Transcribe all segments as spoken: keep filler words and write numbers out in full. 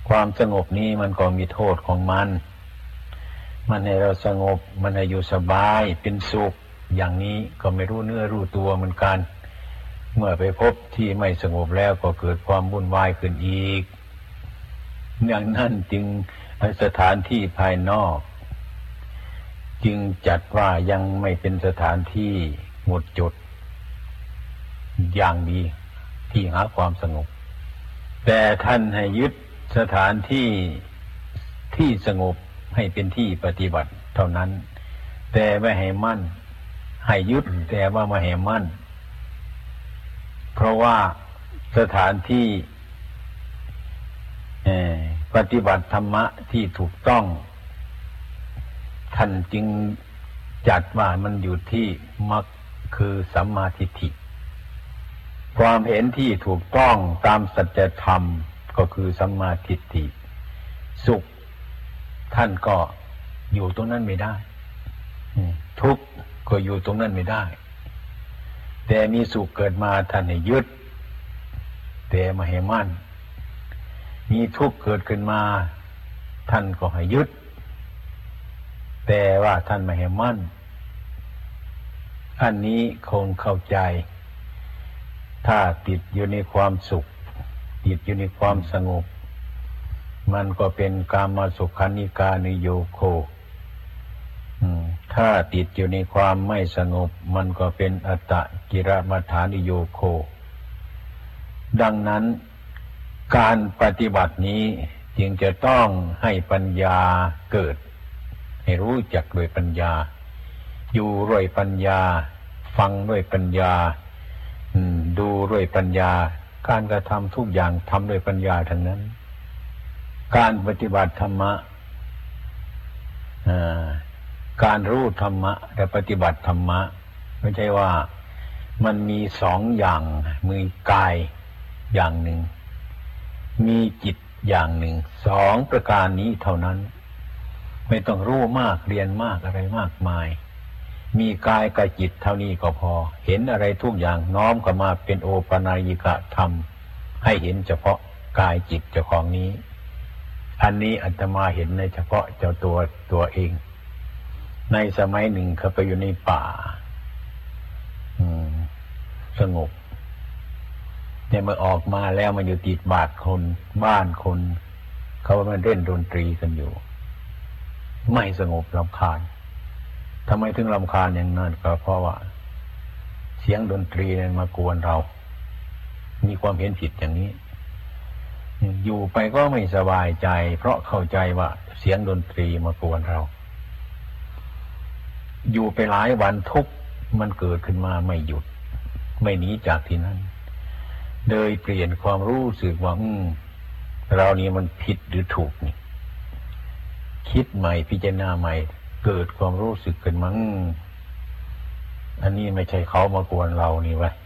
ความสงบนี้มันก็มีโทษของมันมันให้เราสงบมันให้อยู่สบายเป็นสุขอย่างนี้ก็ไม่รู้เนื้อรู้ตัวเหมือนกันเมื่อไปพบที่ไม่สงบแล้วก็เกิดความวุ่นวายขึ้นอีกอย่างนั้นจึงสถานที่ภายนอกจึงจัดว่ายังไม่เป็นสถานที่หมดจดอย่างดีที่หาความสงบแต่ท่านให้ยึดสถานที่ที่สงบให้เป็นที่ปฏิบัติเท่านั้นแต่ไม่ให้มั่นให้ยึดแต่ว่าไม่ให้มั่นเพราะว่าสถานที่ปฏิบัติธรรมะที่ถูกต้องท่านจึงจัดว่ามันอยู่ที่มรรคคือสัมมาทิฏฐิความเห็นที่ถูกต้องตามสัจธรรมก็คือสัมมาทิฏฐิสุขท่านก็อยู่ตรงนั้นไม่ได้ทุกข์ก็อยู่ตรงนั้นไม่ได้แต่มีสุขเกิดมาท่านให้ยึดแต่ไม่ให้มั่นมีทุกข์เกิดขึ้นมาท่านก็ให้ยึดแต่ว่าท่านไม่ให้มั่นอันนี้คงเข้าใจถ้าติดอยู่ในความสุขติดอยู่ในความสงบมันก็เป็นกามสุขานิกานิโยโคถ้าติดอยู่ในความไม่สงบมันก็เป็นอัตตกิรมัฏฐานิโยโคดังนั้นการปฏิบัตินี้จึงจะต้องให้ปัญญาเกิดให้รู้จักด้วยปัญญาอยู่ด้วยปัญญาฟังด้วยปัญญาดูด้วยปัญญาการกระทำทุกอย่างทำด้วยปัญญาทั้งนั้นการปฏิบัติธรรมะการรู้ธรรมะและปฏิบัติธรรมะไม่ใช่ว่ามันมีสองอย่างมีกายอย่างหนึ่งมีจิตอย่างหนึ่งสองประการนี้เท่านั้นไม่ต้องรู้มากเรียนมากอะไรมากมายมีกายกับจิตเท่านี้ก็พอเห็นอะไรทุกอย่างน้อมเข้ามาเป็นโอปนยิกธรรมให้เห็นเฉพาะกายจิตเจ้าของนี้อันนี้อาตมาเห็นในเฉพาะเจ้าตัวตัวเองในสมัยหนึ่งเขาไปอยู่ในป่าสงบเนี่ยเมื่อออกมาแล้วมันอยู่ติดบาดคนบ้านคนเขามันเล่นดนตรีกันอยู่ไม่สงบรำคาญทำไมถึงรำคาญอย่างนั้นก็เพราะว่าเสียงดนตรีนั้นมากวนเรามีความเห็นผิดอย่างนี้อยู่ไปก็ไม่สบายใจเพราะเข้าใจว่าเสียงดนตรีมากวนเราอยู่ไปหลายวันทุกข์มันเกิดขึ้นมาไม่หยุดไม่หนีจากที่นั่นเลยเปลี่ยนความรู้สึกว่าเรานี่มันผิดหรือถูกนี่คิดใหม่พิจารณาใหม่เกิดความรู้สึกขึ้นมาอันนี้ไม่ใช่เขามากวนเรานี่วะ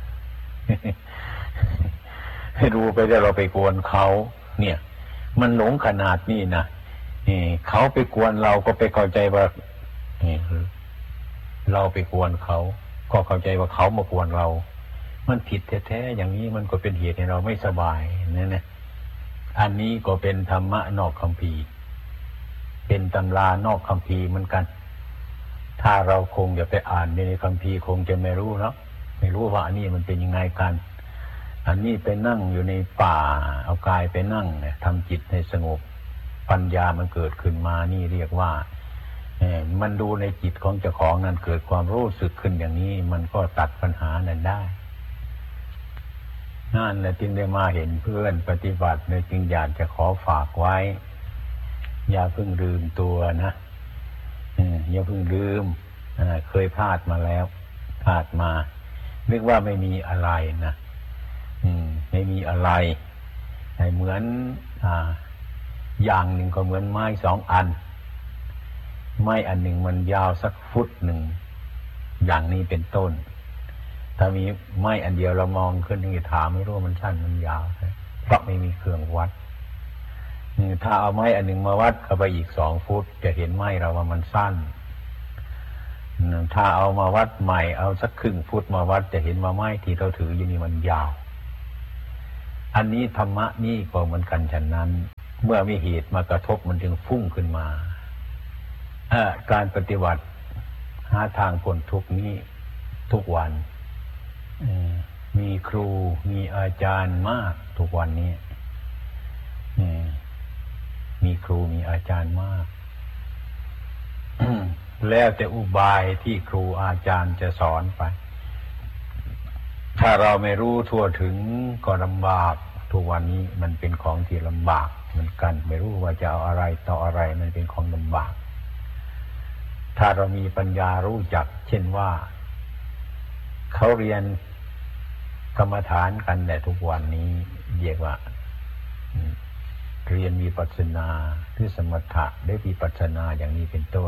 ให้รู้ไปแล้วเราไปกวนเขาเนี่ยมันหลงขนาดนี้นะนี่เขาไปกวนเราก็ไปเข้าใจว่านี่เราไปกวนเขาก็เข้าใจว่าเขามากวนเรามันผิดแท้ๆอย่างนี้มันก็เป็นเหตุให้เราไม่สบายนั่นนะอันนี้ก็เป็นธรรมะนอกคัมภีร์เป็นตำรานอกคัมภีร์เหมือนกันถ้าเราคงจะไปอ่านในคัมภีร์คงจะไม่รู้เนาะไม่รู้ว่าอันนี้มันเป็นยังไงกันอันนี้ไปนั่งอยู่ในป่าเอากายไปนั่งเนี่ยทำจิตให้สงบปัญญามันเกิดขึ้นมานี่เรียกว่ามันดูในจิตของเจ้าของนั้นเกิดความรู้สึกขึ้นอย่างนี้มันก็ตัดปัญหานั้นได้นั่นแหละจึงได้มาเห็นเพื่อนปฏิบัติเนี่ยจึงอยากจะขอฝากไว้อย่าเพิ่งลืมตัวนะอย่าเพิ่งลืมเคยพลาดมาแล้วพลาดมานึกว่าไม่มีอะไรนะไม่มีอะไรเหมือนอ่าอย่างหนึ่งก็เหมือนไม้สองอันไม้อันหนึ่งมันยาวสักฟุตหนึ่งอย่างนี้เป็นต้นถ้ามีไม้อันเดียวเรามองขึ้นนี่ถามไม่รู้มันสั้นมันยาวเพราะไม่มีเครื่องวัดถ้าเอาไม้อันหนึ่งมาวัดเข้าไปอีกสองฟุตจะเห็นไม้เราว่ามันสั้นถ้าเอามาวัดใหม่เอาสักครึ่งฟุตมาวัดจะเห็นว่าไม้ที่เราถืออยู่นี่มันยาวอันนี้ธรรมะนี่ก็เหมือนกันฉะนั้นเมื่อมีเหตุมากระทบมันจึงฟุ้งขึ้นมาการปฏิบัติหาทางพ้นทุกข์นี้ทุกวันมีครูมีอาจารย์มากทุกวันนี้มีครูมีอาจารย์มาก แล้วแต่อุบายที่ครูอาจารย์จะสอนไปถ้าเราไม่รู้ทั่วถึงก็ลำบากทุกวันนี้มันเป็นของที่ลำบากเหมือนกันไม่รู้ว่าจะเอาอะไรต่ออะไรมันเป็นของลำบากถ้าเรามีปัญญารู้จักเช่นว่าเขาเรียนกรรมฐานกันแต่ทุกวันนี้เรียกว่าเรียนวิปัสสนาหรือสมถะได้วิปัสสนาอย่างนี้เป็นต้น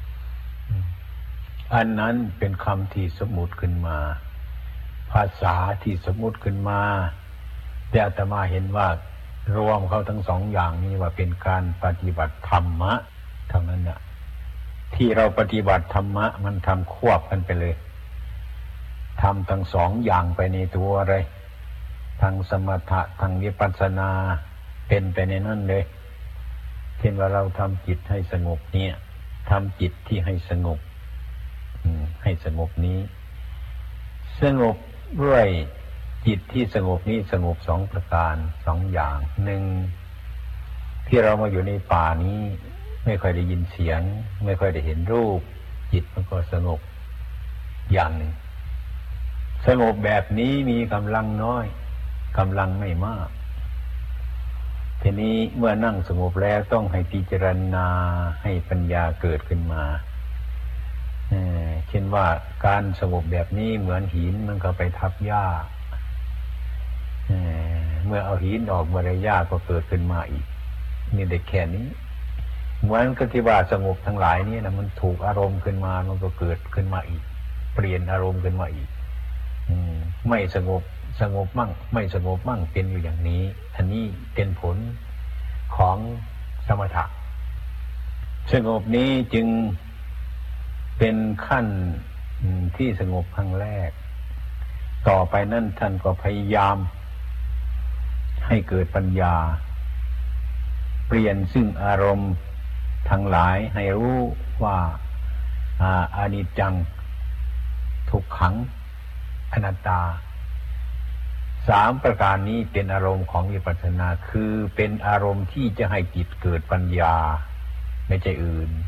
อันนั้นเป็นคำที่สมมุติขึ้นมาภาษาที่สมมุติขึ้นมาแต่อาตมาเห็นว่ารวมเข้าทั้งสองอย่างนี้ว่าเป็นการปฏิบัติธรรมะเท่านั้นน่ะที่เราปฏิบัติธรรมะมันทำควบกันไปเลยทำทั้งสองอย่างไปในตัวเลยทั้งสมถะทั้งวิปัสสนาเป็นไปในนั่นเลยเช่นว่าเราทำจิตให้สงบเนี่ยทำจิตที่ให้สงบให้สงบนี้สงบด้วยจิตที่สงบนี้สงบสองประการสองอย่างหนึ่งที่เรามาอยู่ในป่านี้ไม่ค่อยได้ยินเสียงไม่ค่อยได้เห็นรูปจิตมันก็สงบอย่างหนึ่งสงบแบบนี้มีกำลังน้อยกำลังไม่มากทีนี้เมื่อนั่งสงบแล้วต้องให้พิจารณาให้ปัญญาเกิดขึ้นมาเ, เช่นว่าการสงบแบบนี้เหมือนหินมันก็ไปทับหญ้า เ, เมื่อเอาหินออกมาได้หญ้าก็เกิดขึ้นมาอีกนี่ได้แค่นี้เหมือนกับที่ว่าสงบทั้งหลายนี่นะมันถูกอารมณ์ขึ้นมามันก็เกิดขึ้นมาอีกเปลี่ยนอารมณ์ขึ้นมาอีกไม่สงบสงบมั่งไม่สงบมั่งเป็นอยู่อย่างนี้อันนี้เป็นผลของสมถะสงบนี้จึงเป็นขั้นที่สงบครั้งแรกต่อไปนั่นท่านก็พยายามให้เกิดปัญญาเปลี่ยนซึ่งอารมณ์ทั้งหลายให้รู้ว่าอนิจจังทุกขังอนัตตาสามประการนี้เป็นอารมณ์ของวิปัสสนาคือเป็นอารมณ์ที่จะให้จิตเกิดปัญญาไม่ใช่อื่น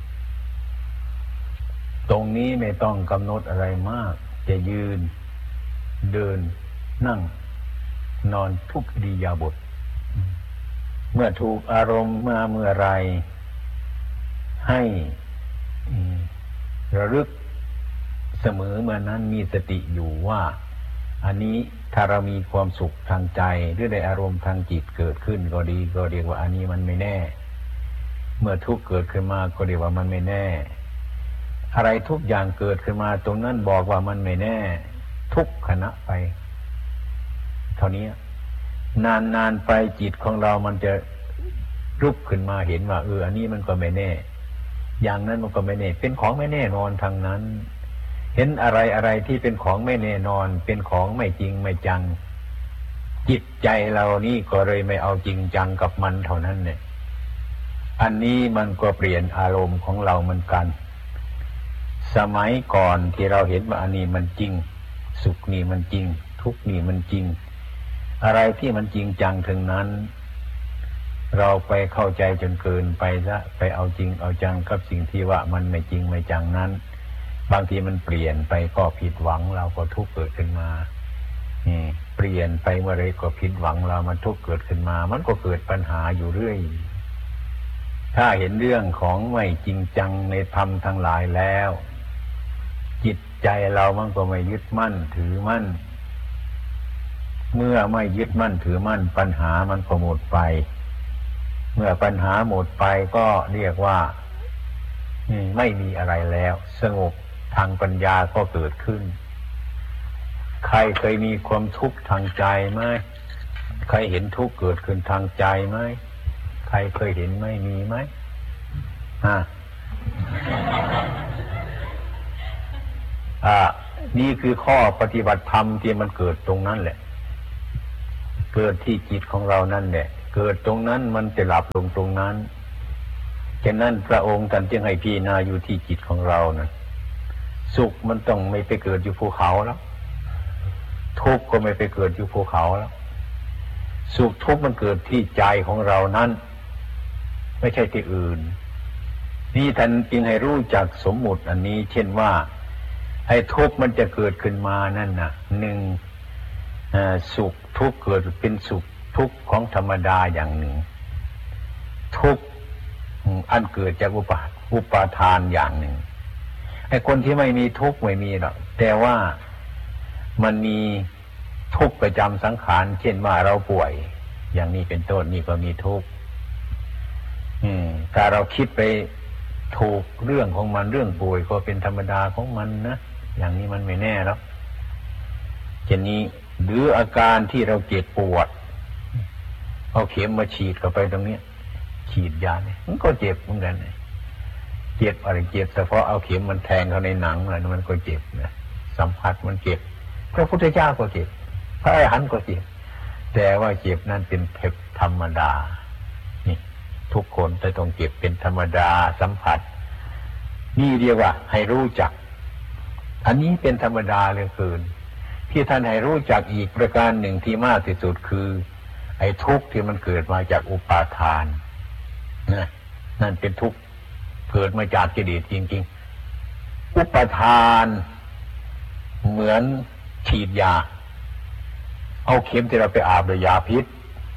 ตรงนี้ไม่ต้องกำหนดอะไรมากจะยืนเดินนั่งนอนทุกอิริยาบถเมื่อถูกอารมณ์มาเมื่อไรให้ระลึกเสมอเมื่อนั้นมีสติอยู่ว่าอันนี้ถ้าเรามีความสุขทางใจหรือได้อารมณ์ทางจิตเกิดขึ้นก็ดีก็เรียกว่าอันนี้มันไม่แน่เมื่อทุกข์เกิดขึ้นมาก็เรียกว่ามันไม่แน่อะไรทุกอย่างเกิดขึ้นมาตรงนั้นบอกว่ามันไม่แน่ทุกขณะไปเท่านี้นานๆไปจิตของเรามันจะรุกขึ้นมาเห็นว่าเอออันนี้มันก็ไม่แน่อย่างนั้นมันก็ไม่แน่เป็นของไม่แน่นอนทางนั้นเห็นอะไรอะไรที่เป็นของไม่แน่นอนเป็นของไม่จริงไม่จังจิตใจเรานี่ก็เลยไม่เอาจริงจังกับมันเท่านั้นเนี่ยอันนี้มันก็เปลี่ยนอารมณ์ของเราเหมือนกันสมัยก่อนที่เราเห็นว่าอันนี้มันจริงสุขนี่มันจริงทุกข์นี่มันจริงอะไรที่มันจริงจังถึงนั้นเราไปเข้าใจจนเกินไปซะไปเอาจริงเอาจังกับสิ่งที่ว่ามันไม่จริงไม่จังนั้นบางทีมันเปลี่ยนไปก็ผิดหวังเราก็ทุกข์เกิดขึ้นมานี่เปลี่ยนไปเมื่อไรก็ผิดหวังเรามันทุกข์เกิดขึ้นมามันก็เกิดปัญหาอยู่เรื่อยถ้าเห็นเรื่องของไม่จริงจังในธรรมทั้งหลายแล้วจิตใจเรามันก็ไม่ยึดมั่นถือมั่นเมื่อไม่ยึดมั่นถือมั่นปัญหามันก็หมดไปเมื่อปัญหาหมดไปก็เรียกว่าไม่มีอะไรแล้วสงบทางปัญญาก็เกิดขึ้นใครเคยมีความทุกข์ทางใจไหมใครเห็นทุกข์เกิดขึ้นทางใจไหมใครเคยเห็นไหมมีไหมฮะอ่านี่คือข้อปฏิบัติธรรมที่มันเกิดตรงนั้นแหละเกิดที่จิตของเรานั่นแหละเกิดตรงนั้นมันจะหลับลงตรงนั้นฉะนั้นพระองค์ท่านจึงให้พิจารณาอยู่ที่จิตของเรานะสุขมันต้องไม่ไปเกิดอยู่ภูเขาแล้วทุกข์ก็ไม่ไปเกิดอยู่ภูเขาแล้วสุขทุกข์มันเกิดที่ใจของเรานั้นไม่ใช่ที่อื่นนี่ท่านจึงให้รู้จักสมมุติอันนี้เช่นว่าไอ้ทุกข์มันจะเกิดขึ้นมานั่นน่ะหนึ่งสุขทุกข์เกิดเป็นสุขทุกข์ของธรรมดาอย่างหนึ่งทุกข์อันเกิดจากอุปาอุปาทานอย่างหนึ่งไอ้คนที่ไม่มีทุกข์ไม่มีหรอกแต่ว่ามันมีทุกข์ประจำสังขารเช่นว่าเราป่วยอย่างนี้เป็นต้นนี่ก็มีทุกข์ถ้าเราคิดไปถูกเรื่องของมันเรื่องป่วยก็เป็นธรรมดาของมันนะอย่างนี้มันไม่แน่หรอกเช่นนี้หรืออาการที่เราเจ็บปวดเอาเข็มมาฉีดเข้าไปตรงนี้ฉีดยาเนี่ยมันก็เจ็บเหมือนกันเจ็บอะไรเจ็บแต่เพราะเอาเข็มมันแทงเข้าในหนังอะไรมันก็เจ็บนะสัมผัสมันเจ็บพระพุทธเจ้าก็เจ็บพระอรหันต์ก็เจ็บแต่ว่าเจ็บนั้นเป็นเทปธรรมดานี่ทุกคนจะต้องเจ็บเป็นธรรมดาสัมผัสนี่เรียกว่าให้รู้จักอันนี้เป็นธรรมดาเหลือเกินที่ท่านให้รู้จักอีกประการหนึ่งที่มากที่สุดคือไอ้ทุกข์ที่มันเกิดมาจากอุปาทานนะนั่นเป็นทุกข์เกิดมาจากกิเลสจริงๆอุปาทานเหมือนฉีดยาเอาเข็มที่เราไปอาบด้วยยาพิษ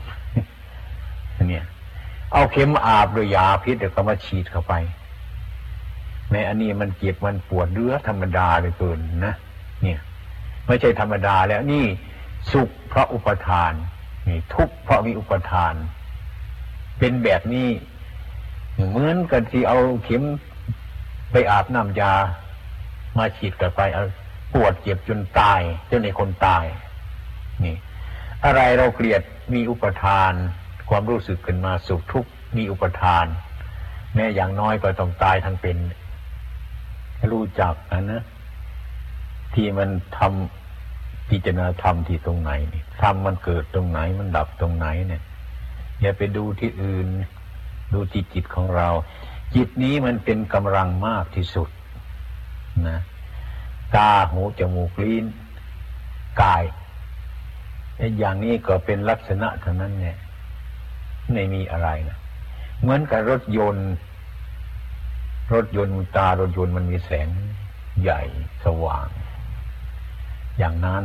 เนี่ยเอาเข็มอาบด้วยยาพิษเดี๋ยวก็มาฉีดเข้าไปแม้อันนี้มันเจ็บมันปวดเรื้อธรรมดาเลยเกินนะเนี่ยไม่ใช่ธรรมดาแล้วนี่สุขเพราะอุปทานนี่ทุกข์เพราะมีอุปทานเป็นแบบนี้เหมือนกันที่เอาเข็มไปอาบน้ำยามาฉีดกันไปเอาปวดเจ็บจนตายจนในคนตายนี่อะไรเราเกลียดมีอุปทานความรู้สึกขึ้นมาสุขทุกข์มีอุปทานแม้อย่างน้อยก็ต้องตายทั้งเป็นรู้จักนะนะที่มันทำพิจารณาธรรมที่ตรงไหนนี่ธรรมมันเกิดตรงไหนมันดับตรงไหนเนี่ยอย่าไปดูที่อื่นดูที่จิตของเราจิตนี้มันเป็นกำลังมากที่สุดนะตาหูจมูกลิ้นกายไอ้อย่างนี้ก็เป็นลักษณะเท่านั้นเนี่ยไม่มีอะไรนะเหมือนกับรถยนต์รถยนต์ตารถยนต์มันมีแสงใหญ่สว่างอย่างนั้น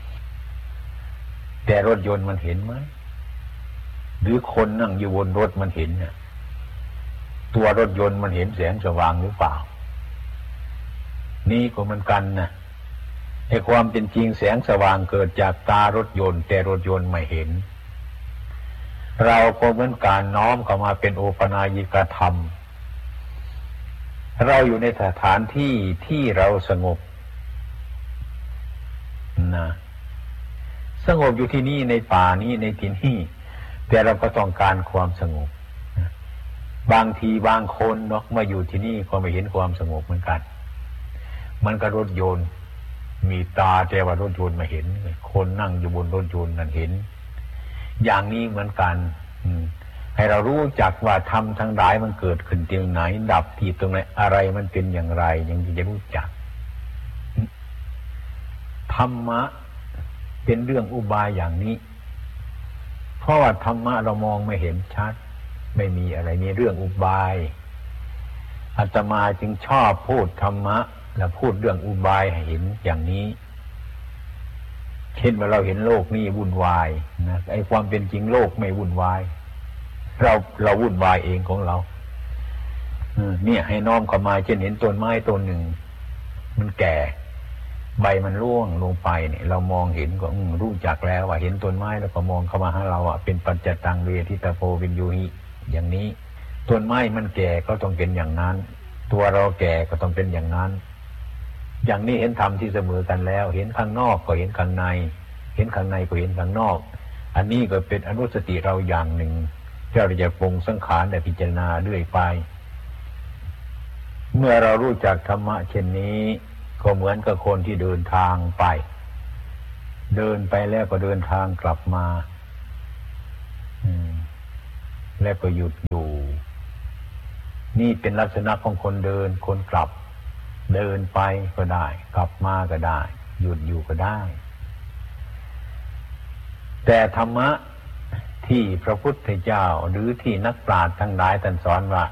แต่รถยนต์มันเห็นไหมหรือคนนั่งอยู่บนรถมันเห็นเนี่ยตัวรถยนต์มันเห็นแสงสว่างหรือเปล่านี่ก็เหมือนกันนะไอ้ความเป็นจริงแสงสว่างเกิดจากตารถยนต์แต่รถยนต์ไม่เห็นเราก็เหมือนการน้อมเข้ามาเป็นโอปนายกธรรมเราอยู่ในสถานที่ที่เราสงบนะสงบอยู่ที่นี่ในป่านี้ในที่นี่แต่เราก็ต้องการความสงบบางทีบางคนเนาะมาอยู่ที่นี่ก็ไม่เห็นความสงบเหมือนกันมันก็รถยนต์มีตาแต่ว่ารถยนต์ไม่เห็นคนนั่งอยู่บนรถยนต์นั่นเห็นอย่างนี้เหมือนกันให้เรารู้จักว่าธรรมทั้งหลายมันเกิดขึ้นตรงไหนดับที่ตรงไหนอะไรมันเป็นอย่างไรยังจะรู้จักธรรมะเป็นเรื่องอุบายอย่างนี้เพราะว่าธรรมะเรามองไม่เห็นชัดไม่มีอะไรมีเรื่องอุบายอาตมาจึงชอบพูดธรรมะและพูดเรื่องอุบายให้เห็นอย่างนี้เช่นว่าเราเห็นโลกนี้วุ่นวายนะไอ้ความเป็นจริงโลกไม่วุ่นวายเราเราวุ่นวายเองของเราเนี่ยให้น้อมเข้ามาเช่นเห็นต้นไม้ต้นหนึ่งมันแก่ใบมันร่วงลงไปเนี่ยเรามองเห็นก็รู้จักแล้วว่าเห็นต้นไม้แล้วก็มองเข้ามาหาเราอ่ะเป็นปัจจตังเวทิตาโพวินยูหิอย่างนี้ต้นไม้มันแก่ก็ต้องเป็นอย่างนั้นตัวเราแก่ก็ต้องเป็นอย่างนั้นอย่างนี้เห็นธรรมที่เสมอกันแล้วเห็นข้างนอกก็เห็นข้างในเห็นข้างในก็เห็นข้างนอกอันนี้ก็เป็นอนุสติเราอย่างหนึ่งที่เราจะปรุงสังขารและพิจารณาเรื่อยไปเมื่อเรารู้จักธรรมะเช่นนี้ก็เหมือนกับคนที่เดินทางไปเดินไปแล้วก็เดินทางกลับมาแล้วก็หยุดอยู่นี่เป็นลักษณะของคนเดินคนกลับเดินไปก็ได้กลับมาก็ได้หยุดอยู่ก็ได้แต่ธรรมะที่พระพุทธเจ้าหรือที่นักปราชญ์ทั้งหลายท่านสอนว่า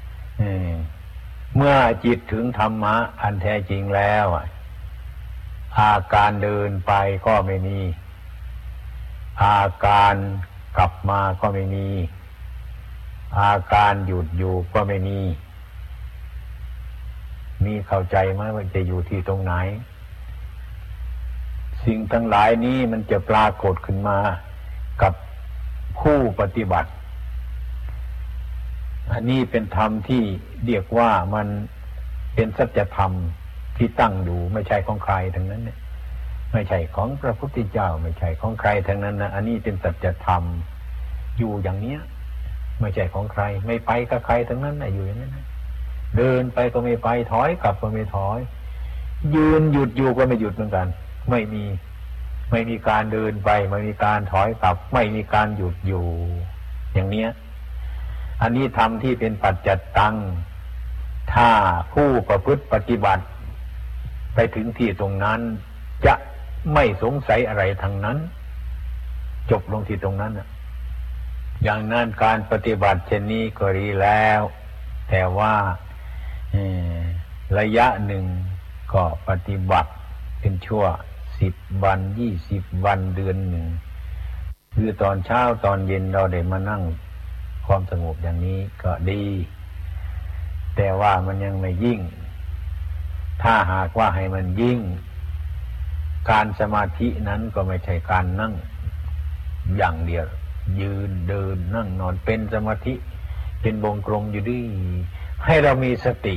เมื่อจิตถึงธรรมะอันแท้จริงแล้วอาการเดินไปก็ไม่มีอาการกลับมาก็ไม่มีอาการหยุดอยู่ก็ไม่มีมีเข้าใจไหมว่าจะอยู่ที่ตรงไหนสิ่งทั้งหลายนี้มันจะปรากฏขึ้นมากับผู้ปฏิบัติอันนี้เป็นธรรมที่เรียกว่ามันเป็นสัจธรรมที่ตั้งอยู่ไม่ใช่ของใครทั้งนั้นเนี่ยไม่ใช่ของพระพุทธเจ้าไม่ใช่ของใครทั้งนั้นนะอันนี้เป็นสัจธรรมอยู่อย่างเนี้ยไม่ใช่ของใครไม่ไปกับใครทั้งนั้นนะอยู่อย่างนั้นเดินไปก็ไม่ไปถอยกลับก็ไม่ถอยยืนหยุดอยู่ก็ไม่หยุดเหมือนกันไม่มีไม่มีการเดินไปไม่มีการถอยกลับไม่มีการหยุดอยู่อย่างเนี้ยอันนี้ธรรมที่เป็นปัจจัตตังถ้าผู้ประพฤติปฏิบัติไปถึงที่ตรงนั้นจะไม่สงสัยอะไรทั้งนั้นจบลงที่ตรงนั้นนะอย่างนั้นการปฏิบัติเช่นนี้ก็ดีแล้วแต่ว่าระยะหนึ่งก็ปฏิบัติเป็นชั่วสิบวันยี่สิบวันเดือนหนึ่งคือตอนเช้าตอนเย็นเราได้มานั่งความสงบอย่างนี้ก็ดีแต่ว่ามันยังไม่ยิ่งถ้าหากว่าให้มันยิ่งการสมาธินั้นก็ไม่ใช่การนั่งอย่างเดียวยืนเดินนั่งนอนเป็นสมาธิเป็นวงกลมอยู่ดีให้เรามีสติ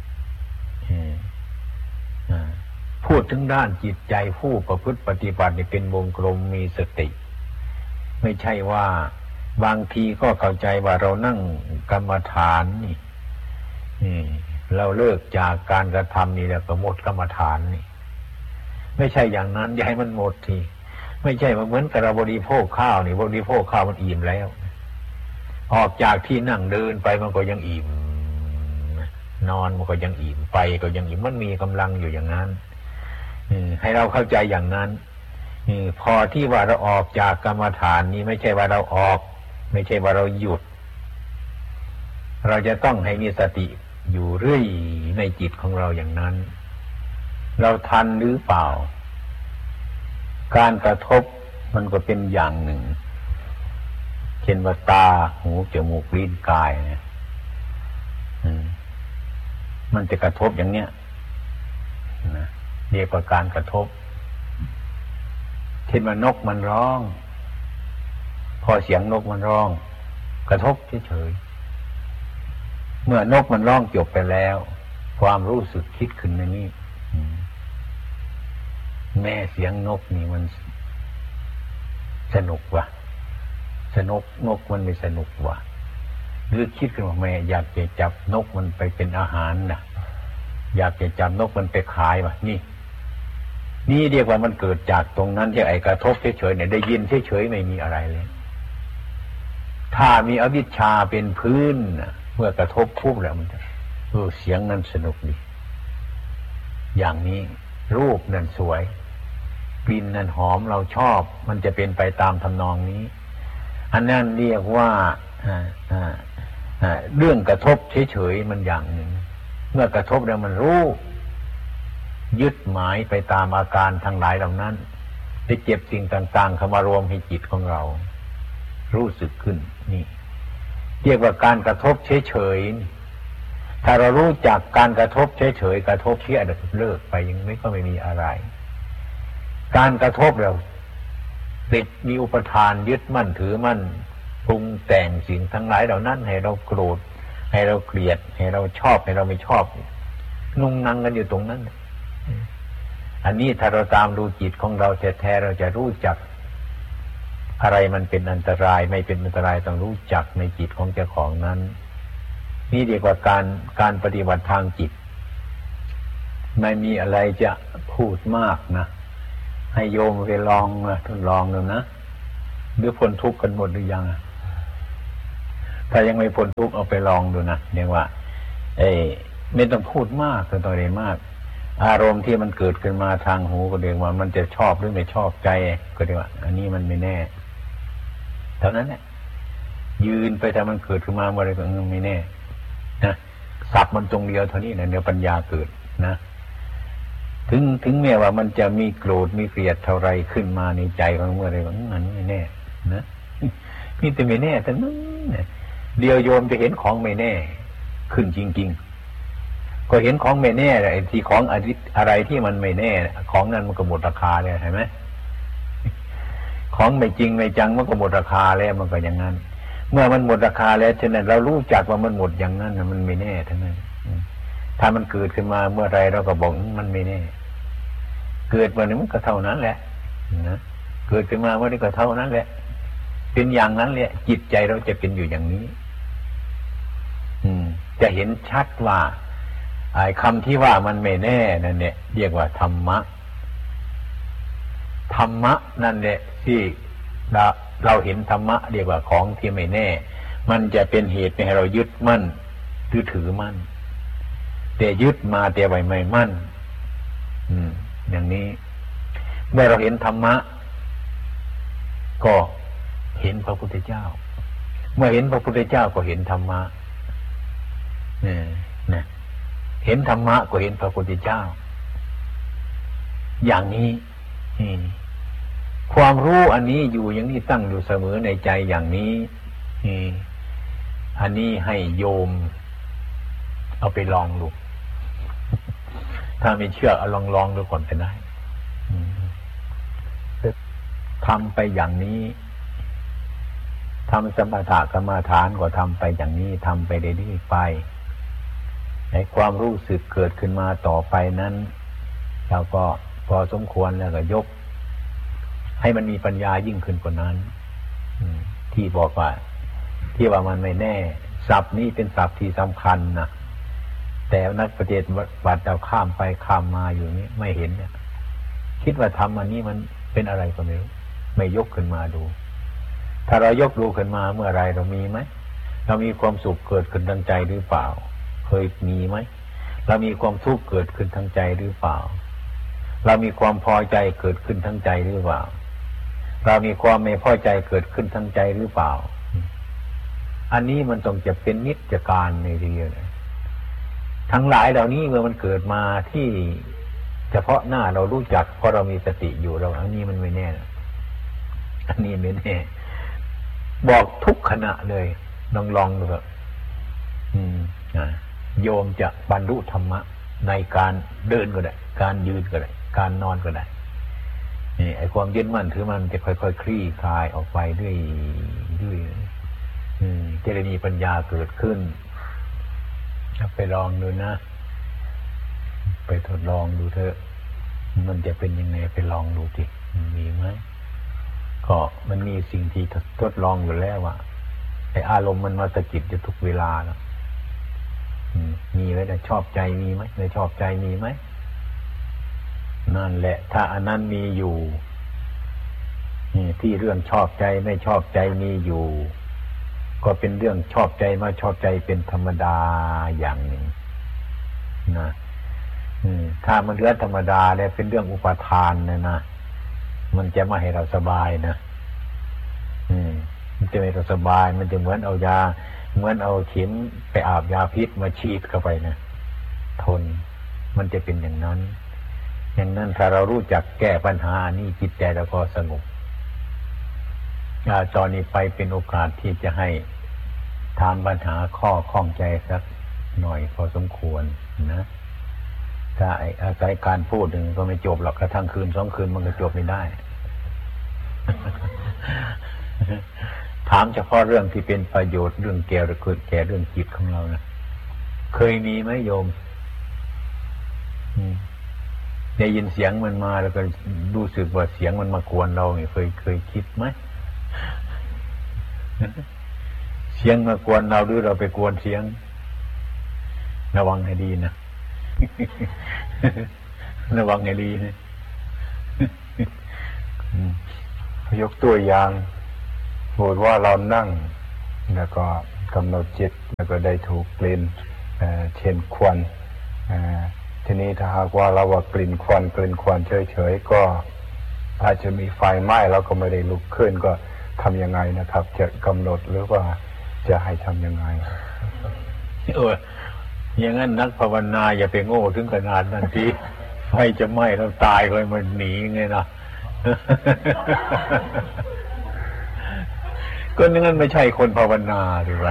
พูดถึงด้านจิตใจผู้ประพฤติปฏิบัติเป็นวงกลมมีสติไม่ใช่ว่าบางทีก็เข้าใจว่าเรานั่งกรรมฐานนี่เราเลิกจากการกระทำนี่แล้วก็หมดกรรมฐานนี่ไม่ใช่อย่างนั้นอย่าให้มันหมดทีไม่ใช่เหมือนกับเราบริโภคข้าวนี่บริโภคข้าวมันอิ่มแล้วออกจากที่นั่งเดินไปมันก็ยังอิ่มนอนมันก็ยังอิ่มไปก็ยังอิ่มมันมีกำลังอยู่อย่างนั้นให้เราเข้าใจอย่างนั้นพอที่ว่าเราออกจากกรรมฐานนี้ไม่ใช่ว่าเราออกไม่ใช่ว่าเราหยุดเราจะต้องให้มีสติอยู่เรื่อยในจิตของเราอย่างนั้นเราทันหรือเปล่าการกระทบมันก็เป็นอย่างหนึ่งเช่นว่าตาหูจมูกลิ้นกายเนี่ยมันจะกระทบอย่างเนี้ยนะเรียกว่าการกระทบเช่นว่านกมันร้องพอเสียงนกมันร้องกระทบเฉยๆเมื่อนกมันร้องจบไปแล้วความรู้สึกคิดขึ้นในนี้แม่เสียงนกนี่มันสนุกว่ะสนุกนกมันไม่สนุกว่ะหรือคิดขึ้นว่าแม่อยากจะจับนกมันไปเป็นอาหารนะอยากจะจับนกมันไปขายว่ะนี่นี่เรียกว่ามันเกิดจากตรงนั้นที่ไอ้กระทบเฉยๆเนี่ยได้ยินเฉยๆไม่มีอะไรเลยถ้ามีอวิชชาเป็นพื้นเมื่อกระทบปุ๊บแล้วมันจะเออเสียงนั้นสนุกดีอย่างนี้รูปนั้นสวยกลิ่นนั้นหอมเราชอบมันจะเป็นไปตามทำนองนี้อันนั้นเรียกว่าเรื่องกระทบเฉยๆมันอย่างหนึ่งเมื่อกระทบแล้วมันรู้ยึดหมายไปตามอาการทั้งหลายเหล่านั้นไปเจ็บสิ่งต่างๆเข้ามารวมให้จิตของเรารู้สึกขึ้นนี่เรียกว่าการกระทบเฉยๆถ้าเรารู้จักการกระทบเฉยๆกระทบที่อาจจะเลิกไปยังไม่ก็ไม่มีอะไรการกระทบเราติดมีอุปทานยึดมั่นถือมั่นปรุงแต่งสิ่งทั้งหลายเหล่านั้นให้เราโกรธให้เราเกลียดให้เราชอบให้เราไม่ชอบนุ่งนั่งกันอยู่ตรงนั้นอันนี้ถ้าเราตามดูจิตของเราแท้ๆเราจะรู้จักอะไรมันเป็นอันตรายไม่เป็นอันตรายต้องรู้จักในจิตของเจ้าของนั้นนี่เรียกว่าการการปฏิบัติทางจิตไม่มีอะไรจะพูดมากนะให้โยมไปลองนะทดลองดูนะหรือพ้นทุกข์กันหมดหรือยังถ้ายังไม่พ้นทุกข์เอาไปลองดูนะเรียกว่าเอ้ไม่ต้องพูดมากก็ต้องเรียนมากอารมณ์ที่มันเกิดขึ้นมาทางหูก็เรียกว่ามันจะชอบหรือไม่ชอบใจก็เรียกว่าอันนี้มันไม่แน่เท่านั้นแหละยืนไปถ้ามันเกิดขึ้นมาเมื่อไรก็ไม่แน่นะสับมันตรงเดียวเท่านี้นะเดี๋ยวปัญญาเกิดนะถึงถึงแม้ว่ามันจะมีโกรธมีเกลียดเท่าไรขึ้นมาในใจของเมื่อไรก็มันไม่แน่นะนี่แต่ไม่แน่แต่นั้นเดียวโยมจะเห็นของไม่แน่ขึ้นจริงๆก็เห็นของไม่แน่ไอ้ที่ของอะไรที่มันไม่แน่ของนั้นมันก็หมดราคาเลยเห็นไหมของไม่จริงไม่จังมันก็หมดราคาแล้วมันก็อย่างนั้นเมื่อมันหมดราคาแล้วฉะนั้นเรารู้จักว่ามันหมดอย่างนั้นมันไม่แน่ทั้งนั้นถ้ามันเกิดขึ้นมาเมื่อไรเราก็บอกมันไม่แน่เกิดมาเนี่ยมันก็เท่านั้นแหละนะเกิดขึ้นมาเมื่อไรก็เท่านั้นแหละเป็นอย่างนั้นแหละจิตใจเราจะเป็นอยู่อย่างนี้อืมจะเห็นชัดว่าไอ้คำที่ว่ามันไม่แน่นั่นเนี่ยเรียกว่าธรรมะธรรมะนั่นแหละที่เราเราเห็นธรรมะเรียกว่าของที่ไม่แน่มันจะเป็นเหตุให้เรายึดมั่นหรือถือมั่นแต่ยึดมาแต่ไว้ไม่มั่นอืมอย่างนี้เมื่อเราเห็นธรรมะก็เห็นพระพุทธเจ้าเมื่อเห็นพระพุทธเจ้าก็เห็นธรรมะเนี่ยนะเห็นธรรมะก็เห็นพระพุทธเจ้าอย่างนี้ความรู้อันนี้อยู่อย่างนี้ตั้งอยู่เสมอในใจอย่างนี้อันนี้ให้โยมเอาไปลองดูถ้าไม่เชื่อเอาลองลองดูก่อนก็ได้ทำไปอย่างนี้ทำสมถะกรรมฐานก็ทำไปอย่างนี้ทำไปเรื่อยๆไปในความรู้สึกเกิดขึ้นมาต่อไปนั้นเราก็พอสมควรแล้วก็ยกให้มันมีปัญญายิ่งขึ้นกว่านั้นที่บอกว่าที่ว่ามันไม่แน่ศัพท์นี้เป็นศัพท์ที่สำคัญนะแต่นักปฏิบัติเราข้ามไปข้ามมาอยู่นี้ไม่เห็นเนี่ยคิดว่าทำอันนี้มันเป็นอะไรก็ไม่รู้ไม่ยกขึ้นมาดูถ้าเรายกดูขึ้นมาเมื่อไรเรามีไหมเรามีความสุขเกิดขึ้นทางใจหรือเปล่าเคยมีไหมเรามีความทุกข์เกิดขึ้นทางใจหรือเปล่าเรามีความพอใจเกิดขึ้นทางใจหรือเปล่าเรามีความไม่พอใจเกิดขึ้นทางใจหรือเปล่าอันนี้มันต้องจะเป็นนิจการในเดียวเลยทั้งหลายเหล่านี้เมื่อมันเกิดมาที่เฉพาะหน้าเรารู้จักเพราะเรามีสติอยู่เราอันนี้มันไม่แน่อันนี้ไม่แน่บอกทุกขณะเลยลองลองดูเถอะโยมจะบรรลุธรรมะในการเดินก็ได้การยืนก็ได้การนอนก็ได้นี่ไอ้ความยึดมั่นถือมันจะค่อยๆ ค, คลี่คลายออกไปด้วยด้วยจะได้มีปัญญาเกิดขึ้นไปลองดูนะไปทดลองดูเถอะมันจะเป็นยังไงไปลองดูสิมีไหมก็มันมีสิ่งที่ทดลองอยู่แล้วว่าไอ้อารมณ์มันมาสะกิดอยู่ทุกเวลาแล้วมีไหมแต่ชอบใจมีไหมไม่ชอบใจมีไหมนั่นแหละถ้าอันนั้นมีอยู่ที่เรื่องชอบใจไม่ชอบใจมีอยู่ก็เป็นเรื่องชอบใจไม่ชอบใจเป็นธรรมดาอย่างหนึ่งนะถ้ามันเหลือธรรมดาแล้วเป็นเรื่องอุปทานนะนะมันจะไม่ให้เราสบายนะมันจะไม่ให้เราสบายมันจะเหมือนเอายาเหมือนเอาเข็มไปอาบยาพิษมาฉีดเข้าไปนะทนมันจะเป็นอย่างนั้นอย่างนั้นถ้าเรารู้จักแก้ปัญหานี่จิตใจเราก็สงบตอนนี้ไปเป็นโอกาสที่จะให้ถามปัญหาข้อข้องใจสักหน่อยพอสมควรนะถ้าอาศัยการพูดหนึ่งก็ไม่จบหรอกกระทั่งคืนสองคืนมันก็จบไม่ได้ ถามเฉพาะเรื่องที่เป็นประโยชน์เรื่องแก่หรือเกิดแก่เรื่องจิตของเรานะเคยมีไหมโยมได้ยินเสียงมันมาแล้วก็รู้สึกว่าเสียงมันมากวนเราเนี่ยเคยเคยคิดไหมเสียงมากวนเราหรือเราไปกวนเสียงระวังให้ดีนะระวังให้ดีนะยกตัวอย่างสมมติว่าเรานั่งแล้วก็กำหนดจิตแล้วก็ได้ถูกกลิ่นเช่นควันทีนี้ถ้าหากว่าเราว่ากลิ่นควันกลิ่นควันเฉยๆก็อาจจะมีไฟไหม้เราก็ไม่ได้ลุกขึ้นก็ทำยังไงนะครับจะกำหนดหรือว่าจะให้ทำยังไงเอออย่างนั้นนักภาวนาอย่าไปโง่ถึงขนาดนั้นทีไฟจะไหม้แล้วตายเลยมันหนีไงนะก็นั่นไม่ใช่คนภาวนาหรือวะ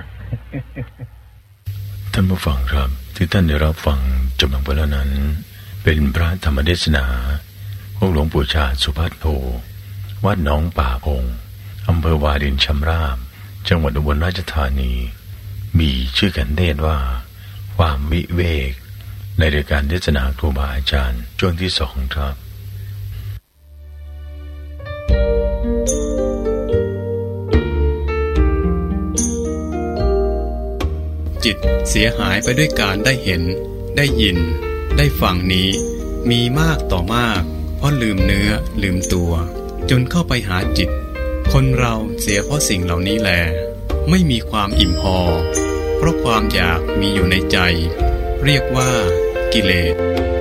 ท่านผู้ฟังครับที่ท่านได้รับฟังจบลงไปแล้วนั้นเป็นพระธรรมเทศนาของหลวงปู่ชาติสุภัทโทวัดหนองป่าพงอำเภอวารินชำราบจังหวัดอุบลราชธานีมีชื่อกันเทศว่าความวิเวกในรายการเทศนาครูบาอาจารย์ช่วงที่สองครับจิตเสียหายไปด้วยการได้เห็นได้ยินได้ฟังนี้มีมากต่อมากเพราะลืมเนื้อลืมตัวจนเข้าไปหาจิตคนเราเสียเพราะสิ่งเหล่านี้แลไม่มีความอิ่มพอเพราะความอยากมีอยู่ในใจเรียกว่ากิเลส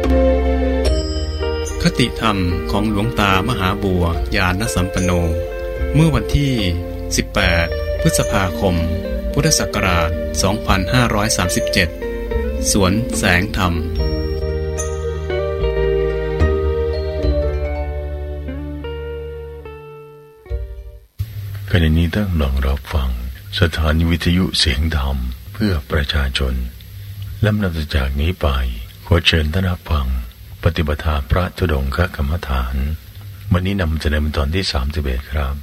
คติธรรมของหลวงตามหาบัวญาณสัมปันโนเมื่อวันที่สิบแปดพฤษภาคมพุทธศักราชสองพันห้าร้อยสามสิบเจ็ดสวนแสงธรรมขณะนี้ตั้งลองรับฟังสถานีวิทยุเสียงธรรมเพื่อประชาชนลำดับจากนี้ไปขอเชิญท่านรับฟังปฏิบัติพระธุดงคกรรมฐานวันนี้นำเสนอเป็นตอนที่สามสิบเอ็ดครับ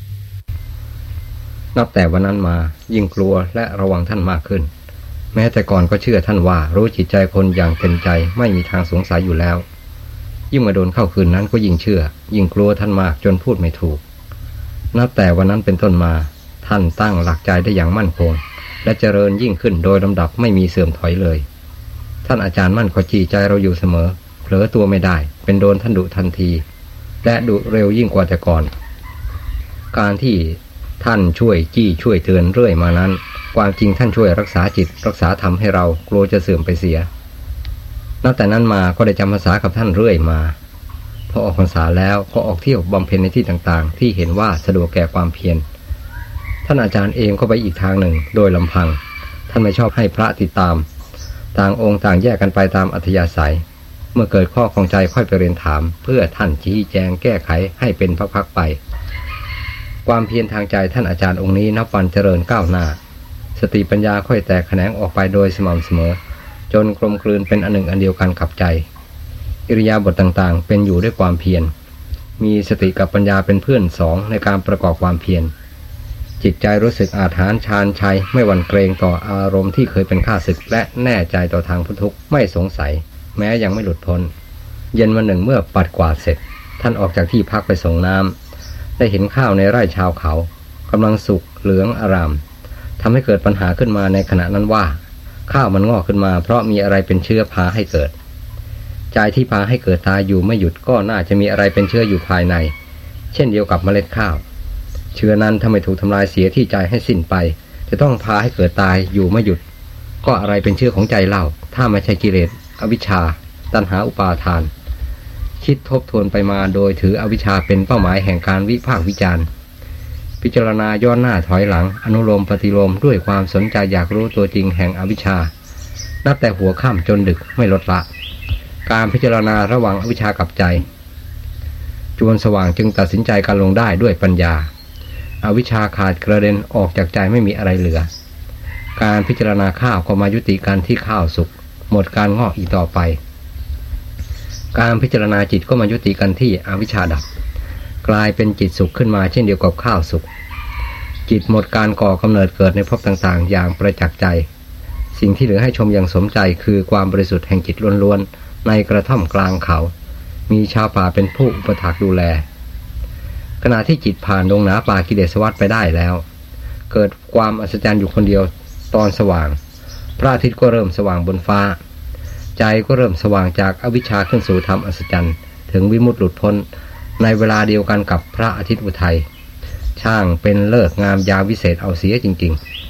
นับแต่วันนั้นมายิ่งกลัวและระวังท่านมากขึ้นแม้แต่ก่อนก็เชื่อท่านว่ารู้จิตใจคนอย่างเต็มใจไม่มีทางสงสัยอยู่แล้วยิ่งมาโดนเข้าคืนนั้นก็ยิ่งเชื่อยิ่งกลัวท่านมากจนพูดไม่ถูกนับแต่วันนั้นเป็นต้นมาท่านตั้งหลักใจได้อย่างมั่นคงและเจริญยิ่งขึ้นโดยลำดับไม่มีเสื่อมถอยเลยท่านอาจารย์มั่นคอยจี้ใจเราอยู่เสมอเผลอตัวไม่ได้เป็นโดนท่านดุทันทีและดุเร็วยิ่งกว่าแต่ก่อนการที่ท่านช่วยจี้ช่วยเตือนเรื่อยมานั้นความจริงท่านช่วยรักษาจิตรักษาธรรมให้เรากลัวจะเสื่อมไปเสียนับแต่นั้นมาก็ได้จำพรรษากับท่านเรื่อยมาพอออกพรรษาแล้วก็ออกเที่ยวบำเพ็ญในที่ต่างๆที่เห็นว่าสะดวกแก่ความเพียรท่านอาจารย์เองก็ไปอีกทางหนึ่งโดยลำพังท่านไม่ชอบให้พระติดตามต่างองค์ต่างแยกกันไปตามอัธยาศัยเมื่อเกิดข้อข้องใจค่อยไปเรียนถามเพื่อท่านชี้แจงแก้ไขให้เป็นพักๆไปความเพียรทางใจท่านอาจารย์องค์นี้นับวันเจริญก้าวหน้าสติปัญญาค่อยแตกแขนงออกไปโดยสม่ำเสมอจนกลมกลืนเป็นอันหนึ่งอันเดียวกันกับใจอิริยาบถต่างๆเป็นอยู่ด้วยความเพียรมีสติกับปัญญาเป็นเพื่อนสองในการประกอบความเพียรจิตใจรู้สึกอาถรรพ์ชาญชัยไม่หวั่นเกรงต่ออารมณ์ที่เคยเป็นข้าศึกและแน่ใจต่อทางพ้นทุกข์ไม่สงสัยแม้ยังไม่หลุดพ้นเย็นวันหนึ่งเมื่อปัดกวาดเสร็จท่านออกจากที่พักไปส่งน้ำได้เห็นข้าวในไร่ชาวเขากำลังสุกเหลืองอารามทำให้เกิดปัญหาขึ้นมาในขณะนั้นว่าข้าวมันงอกขึ้นมาเพราะมีอะไรเป็นเชื้อพาให้เกิดใจที่พาให้เกิดตายอยู่ไม่หยุดก็น่าจะมีอะไรเป็นเชื้ออยู่ภายในเช่นเดียวกับเมล็ดข้าวเชื้อนั้นถ้าไม่ถูกทำลายเสียที่ใจให้สิ้นไปจะต้องพาให้เกิดตายอยู่ไม่หยุดก็อะไรเป็นเชื้อของใจเล่าถ้าไม่ใช่กิเลสอวิชชาตัณหาอุปาทานคิดทบทวนไปมาโดยถืออวิชชาเป็นเป้าหมายแห่งการวิพากษ์วิจารณ์พิจารณาย้อนหน้าถอยหลังอนุโลมปฏิโลมด้วยความสนใจอยากรู้ตัวจริงแห่งอวิชชานับแต่หัวค่ำจนดึกไม่ลดละการพิจารณาระหว่างอวิชชากับใจจวนสว่างจึงตัดสินใจการลงได้ด้วยปัญญาอวิชชาขาดกระเด็นออกจากใจไม่มีอะไรเหลือการพิจารณาข้าวก็มายุติการที่ข้าวสุกหมดการงอกอีกต่อไปการพิจารณาจิตก็มายุติกันที่อวิชชาดับกลายเป็นจิตสุขขึ้นมาเช่นเดียวกับข้าวสุกจิตหมดการก่อกำเนิดเกิดในภพต่างๆอย่างประจักษ์ใจสิ่งที่เหลือให้ชมอย่างสมใจคือความบริสุทธิ์แห่งจิตล้วนๆในกระท่อมกลางเขามีชาวป่าเป็นผู้อุปถัมภ์ดูแลขณะที่จิตผ่านดงหนาป่ากิเลสวัฏไปได้แล้วเกิดความอัศจรรย์อยู่คนเดียวตอนสว่างพระอาทิตย์ก็เริ่มสว่างบนฟ้าใจก็เริ่มสว่างจากอวิชชาขึ้นสู่ธรรมอัศจรรย์ถึงวิมุตติหลุดพ้นในเวลาเดียวกันกับพระอาทิตย์อุทัยช่างเป็นเลิกงามยามวิเศษเอาเสียจริงๆ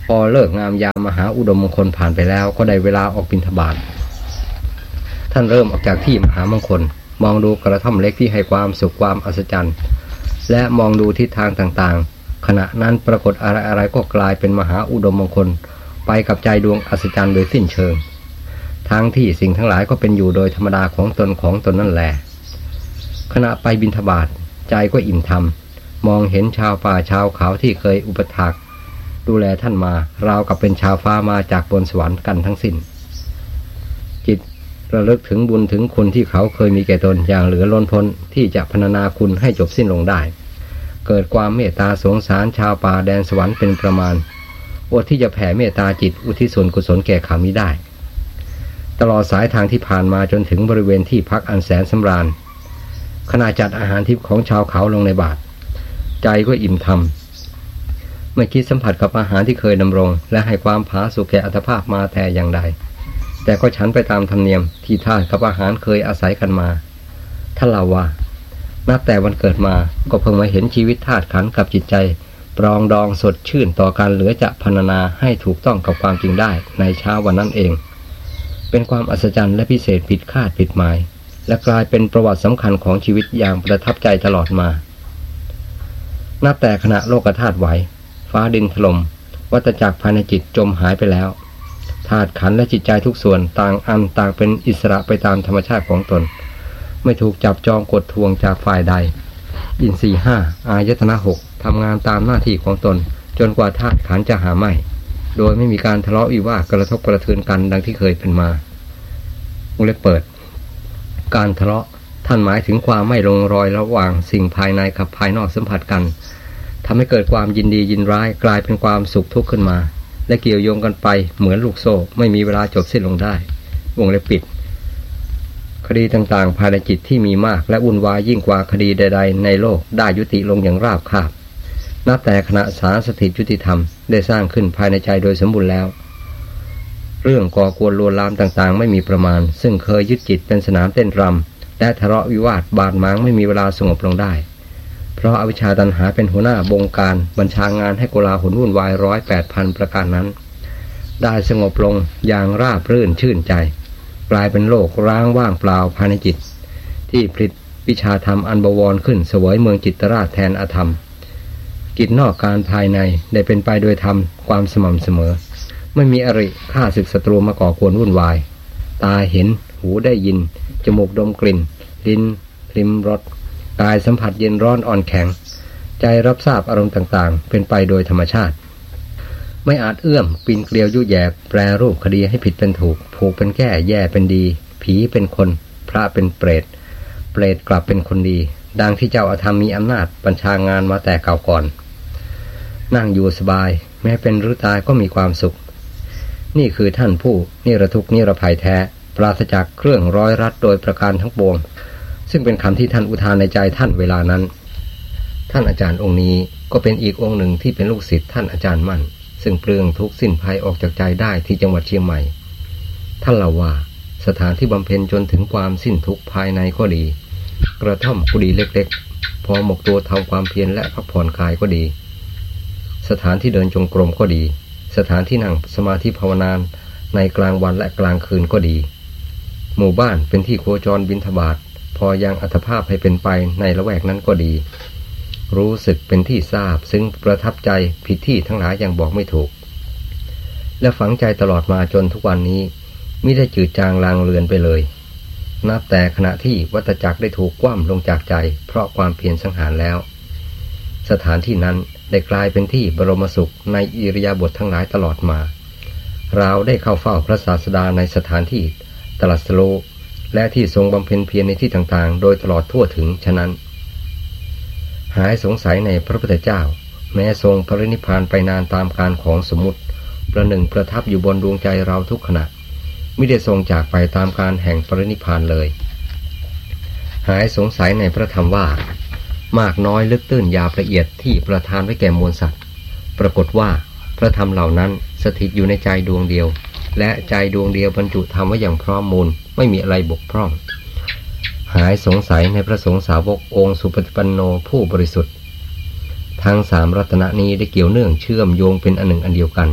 พอเลิกงามยามมหาอุดมมงคลผ่านไปแล้วก็ได้เวลาออกบิณฑบาตท่านเริ่มออกจากที่มหามงคลมองดูกระท่อมเล็กที่ให้ความสุขความอัศจรรย์และมองดูทิศทางต่างๆขณะนั้นปรากฏอะไรๆก็กลายเป็นมหาอุดมมงคลไปกับใจดวงอัศจรรย์โดยสิ้นเชิงทั้งที่สิ่งทั้งหลายก็เป็นอยู่โดยธรรมดาของตนของตนนั่นแหละขณะไปบิณฑบาตใจก็อิ่มธรรมมองเห็นชาวป่าชาวเขาที่เคยอุปถากดูแลท่านมาราวกับเป็นชาวฟ้ามาจากบนสวรรค์กันทั้งสิ้นจิตระลึกถึงบุญถึงคุณที่เขาเคยมีแก่ตนอย่างเหลือล้นพ้นที่จะพรรณนาคุณให้จบสิ้นลงได้เกิดความเมตตาสงสารชาวป่าแดนสวรรค์เป็นประมาณอดที่จะแผ่เมตตาจิตอุทิศส่วนกุศลแก่เขามิได้ตลอดสายทางที่ผ่านมาจนถึงบริเวณที่พักอันแสนสำราญขณะจัดอาหารทิพย์ของชาวเขาลงในบาตรใจก็อิ่มธรรมไม่คิดสัมผัสกับอาหารที่เคยดำรงและให้ความผาสุกแก่อัตภาพมาแต่อย่างใดแต่ก็ฉันไปตามธรรมเนียมที่ทาสกับอาหารเคยอาศัยกันมาท่านเล่าว่านับแต่วันเกิดมาก็เพิ่งมาเห็นชีวิตธาตุขันธ์กับจิตใจปรองดองสดชื่นต่อการเหลือจะพรรณนาให้ถูกต้องกับความจริงได้ในเช้าวันนั้นเองเป็นความอัศจรรย์และพิเศษผิดคาดผิดหมายและกลายเป็นประวัติสำคัญของชีวิตอย่างประทับใจตลอดมานับแต่ขณะโลกธาตุไหวฟ้าดินถล่มวัฏจักรภายในจิตจมหายไปแล้วธาตุขันธ์และจิตใจทุกส่วนต่างอันต่างเป็นอิสระไปตามธรรมชาติของตนไม่ถูกจับจองกดทวงจากฝ่ายใดอินทรีย์ห้าอายตนะหกทำงานตามหน้าที่ของตนจนกว่าธาตุขันธ์จะหาไม่โดยไม่มีการทะเลาะวิวาทกระทบกระเทือนกันดังที่เคยเป็นมาวงเล็บเปิดการทะเลาะท่านหมายถึงความไม่ลงรอยระหว่างสิ่งภายในกับภายนอกสัมผัสกันทำให้เกิดความยินดียินร้ายกลายเป็นความสุขทุกข์ขึ้นมาและเกี่ยวโยงกันไปเหมือนลูกโซ่ไม่มีเวลาจบสิ้นลงได้วงเล็บปิดคดีต่างๆภายในจิตที่มีมากและวุ่นวายยิ่งกว่าคดีใดๆในโลกได้ยุติลงอย่างราบคาบนับแต่ขณะศาลสถิตยุติธรรมได้สร้างขึ้นภายในใจโดยสมบูรณ์แล้วเรื่องก่อกวนลวนลามต่างๆไม่มีประมาณซึ่งเคยยึดจิตเป็นสนามเต้นรำและทะเลาะวิวาทบาดหมางไม่มีเวลาสงบลงได้เพราะอวิชชาตัณหาเป็นหัวหน้าบงการบัญชางานให้โกลาหลวุ่นวายร้อยแปดพันประการนั้นได้สงบลงอย่างราบรื่นชื่นใจกลายเป็นโลกร้างว่างเปล่าภายในจิตที่ผลิตวิชาธรรมอันบวรขึ้นเสวยเมืองจิตตราชแทนอธรรมกิจนอกการภายในได้เป็นไปโดยธรรมความสม่ำเสมอไม่มีอริฆ่าศึกศัตรูมาก่อกวนวุ่นวายตาเห็นหูได้ยินจมูกดมกลิ่นลิ้นลิ้มรสกายสัมผัสเย็นร้อนอ่อนแข็งใจรับทราบอารมณ์ต่างๆเป็นไปโดยธรรมชาติไม่อาจเอื้อมปีนเกลียวยุแยกแปรรูปคดีให้ผิดเป็นถูกผูกเป็นแก้แย่เป็นดีผีเป็นคนพระเป็นเปรตเปรตกลับเป็นคนดีดังที่เจ้าอาธรรมมีอำนาจบัญชางานมาแต่เก่าก่อนนั่งอยู่สบายแม้เป็นหรือตายก็มีความสุขนี่คือท่านผู้นิรทุกข์นิรภัยแท้ปราศจากเครื่องร้อยรัดโดยประการทั้งปวงซึ่งเป็นคำที่ท่านอุทานในใจท่านเวลานั้นท่านอาจารย์องค์นี้ก็เป็นอีกองค์หนึ่งที่เป็นลูกศิษย์ท่านอาจารย์มั่นซึ่งเปลืองทุกข์สิ้นภัยออกจากใจได้ที่จังหวัดเชียงใหม่ท่านเล่าว่าสถานที่บำเพ็ญจนถึงความสิ้นทุกข์ภายในก็ดีกระท่อมกุฏิเล็กๆพอหมกตัวทำความเพียรและพักผ่อนกายก็ดีสถานที่เดินจงกรมก็ดีสถานที่นั่งสมาธิภาวนาในกลางวันและกลางคืนก็ดีหมู่บ้านเป็นที่โคจรบิณฑบาตพอยังอัตภาพให้เป็นไปในละแวกนั้นก็ดีรู้สึกเป็นที่ทราบซึ่งประทับใจผิดที่ทั้งหลายยังบอกไม่ถูกและฝังใจตลอดมาจนทุกวันนี้มิได้จืดจางลางเลือนไปเลยนับแต่ขณะที่วัฏจักรได้ถูกคว่ำลงจากใจเพราะความเพียรสังหารแล้วสถานที่นั้นได้กลายเป็นที่บรมสุขในอิริยาบถทั้งหลายตลอดมาเราได้เข้าเฝ้าพระศาสดาในสถานที่ตรัสรู้และที่ทรงบำเพ็ญเพียรในที่ต่างๆโดยตลอดทั่วถึงฉะนั้นหายสงสัยในพระพุทธเจ้าแม้ทรงปรินิพพานไปนานตามการของสมมุติประหนึ่งประทับอยู่บนดวงใจเราทุกขณะไม่ได้ทรงจากไปตามการแห่งปรินิพพานเลยหายสงสัยในพระธรรมว่ามากน้อยลึกตื้นยาวละเอียดที่ประทานไว้แก่มวลสัตว์ปรากฏว่าพระธรรมเหล่านั้นสถิตอยู่ในใจดวงเดียวและใจดวงเดียวบรรจุธรรมไว้อย่างพร้อมมูลไม่มีอะไรบกพร่องหายสงสัยในพระสงฆ์สาวกองค์สุปฏิปันโนผู้บริสุทธิ์ทั้งสามรัตนะนี้ได้เกี่ยวเนื่องเชื่อมโยงเป็นอันหนึ่งอันเดียวกัน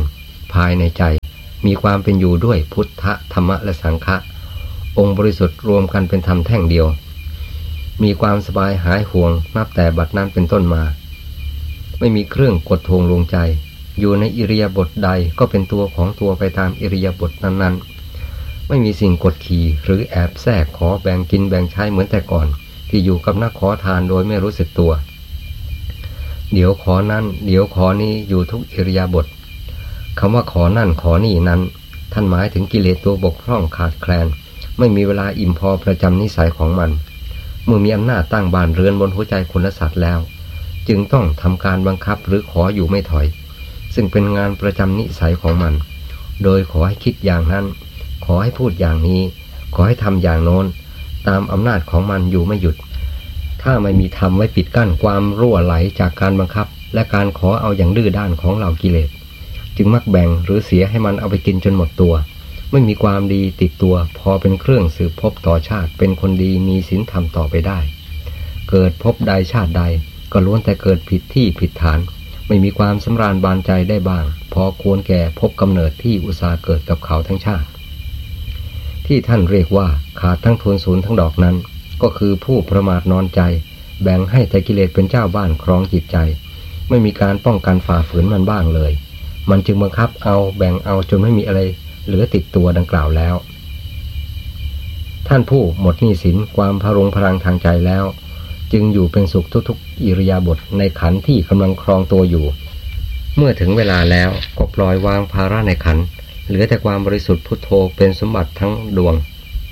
ภายในใจมีความเป็นอยู่ด้วยพุทธธรรมะและสังฆะองค์บริสุทธิ์รวมกันเป็นธรรมแท่งเดียวมีความสบายหายห่วงนับแต่บัดนั้นเป็นต้นมาไม่มีเครื่องกดทวงลงใจอยู่ในอิริยาบถใดก็เป็นตัวของตัวไปตามอิริยาบถนั้นๆไม่มีสิ่งกดขี่หรือแอบแทรกขอแบ่งกินแบ่งใช้เหมือนแต่ก่อนที่อยู่กับนักขอทานโดยไม่รู้สึกตัวเดี๋ยวขอนั่นเดี๋ยวขอนี้อยู่ทุกอิริยาบถคำว่าขอนั่นขอนี่นั้นท่านหมายถึงกิเลสตัวบกพร่องขาดแคลนไม่มีเวลาอิ่มพอประจำนิสัยของมันเมื่อมีอำนาจตั้งบ้านเรือนบนหัวใจคนและสัตว์แล้วจึงต้องทำการบังคับหรือขออยู่ไม่ถอยซึ่งเป็นงานประจำนิสัยของมันโดยขอให้คิดอย่างนั้นขอให้พูดอย่างนี้ขอให้ทำอย่างโน้นตามอำนาจของมันอยู่ไม่หยุดถ้าไม่มีธรรมไว้ปิดกั้นความรั่วไหลจากการบังคับและการขอเอาอย่างดื้อด้านของเหล่ากิเลสจึงมักแบ่งหรือเสียให้มันเอาไปกินจนหมดตัวไม่มีความดีติดตัวพอเป็นเครื่องสืบพบต่อชาติเป็นคนดีมีศีลธรรมต่อไปได้เกิดพบใดชาติใดก็ล้วนแต่เกิดผิดที่ผิดฐานไม่มีความสำราญบานใจได้บ้างพอควรแก่พบกำเนิดที่อุตสาห์เกิดกับเขาทั้งชาติที่ท่านเรียกว่าขาดทั้งทวนศูนย์ทั้งดอกนั้นก็คือผู้ประมาทนอนใจแบ่งให้แต่กิเลสเป็นเจ้าบ้านครองจิตใจไม่มีการป้องกันฝ่าฝืนมันบ้างเลยมันจึงบังคับเอาแบ่งเอาจนไม่มีอะไรเหลือติดตัวดังกล่าวแล้วท่านผู้หมดหนี้สินความพรุงพรังทางใจแล้วจึงอยู่เป็นสุขทุกๆอิริยาบถในขันธ์ที่กำลังครองตัวอยู่เมื่อถึงเวลาแล้วก็ปล่อยวางภาระในขันธ์เหลือแต่ความบริสุทธิ์พุทโธเป็นสมบัติทั้งดวง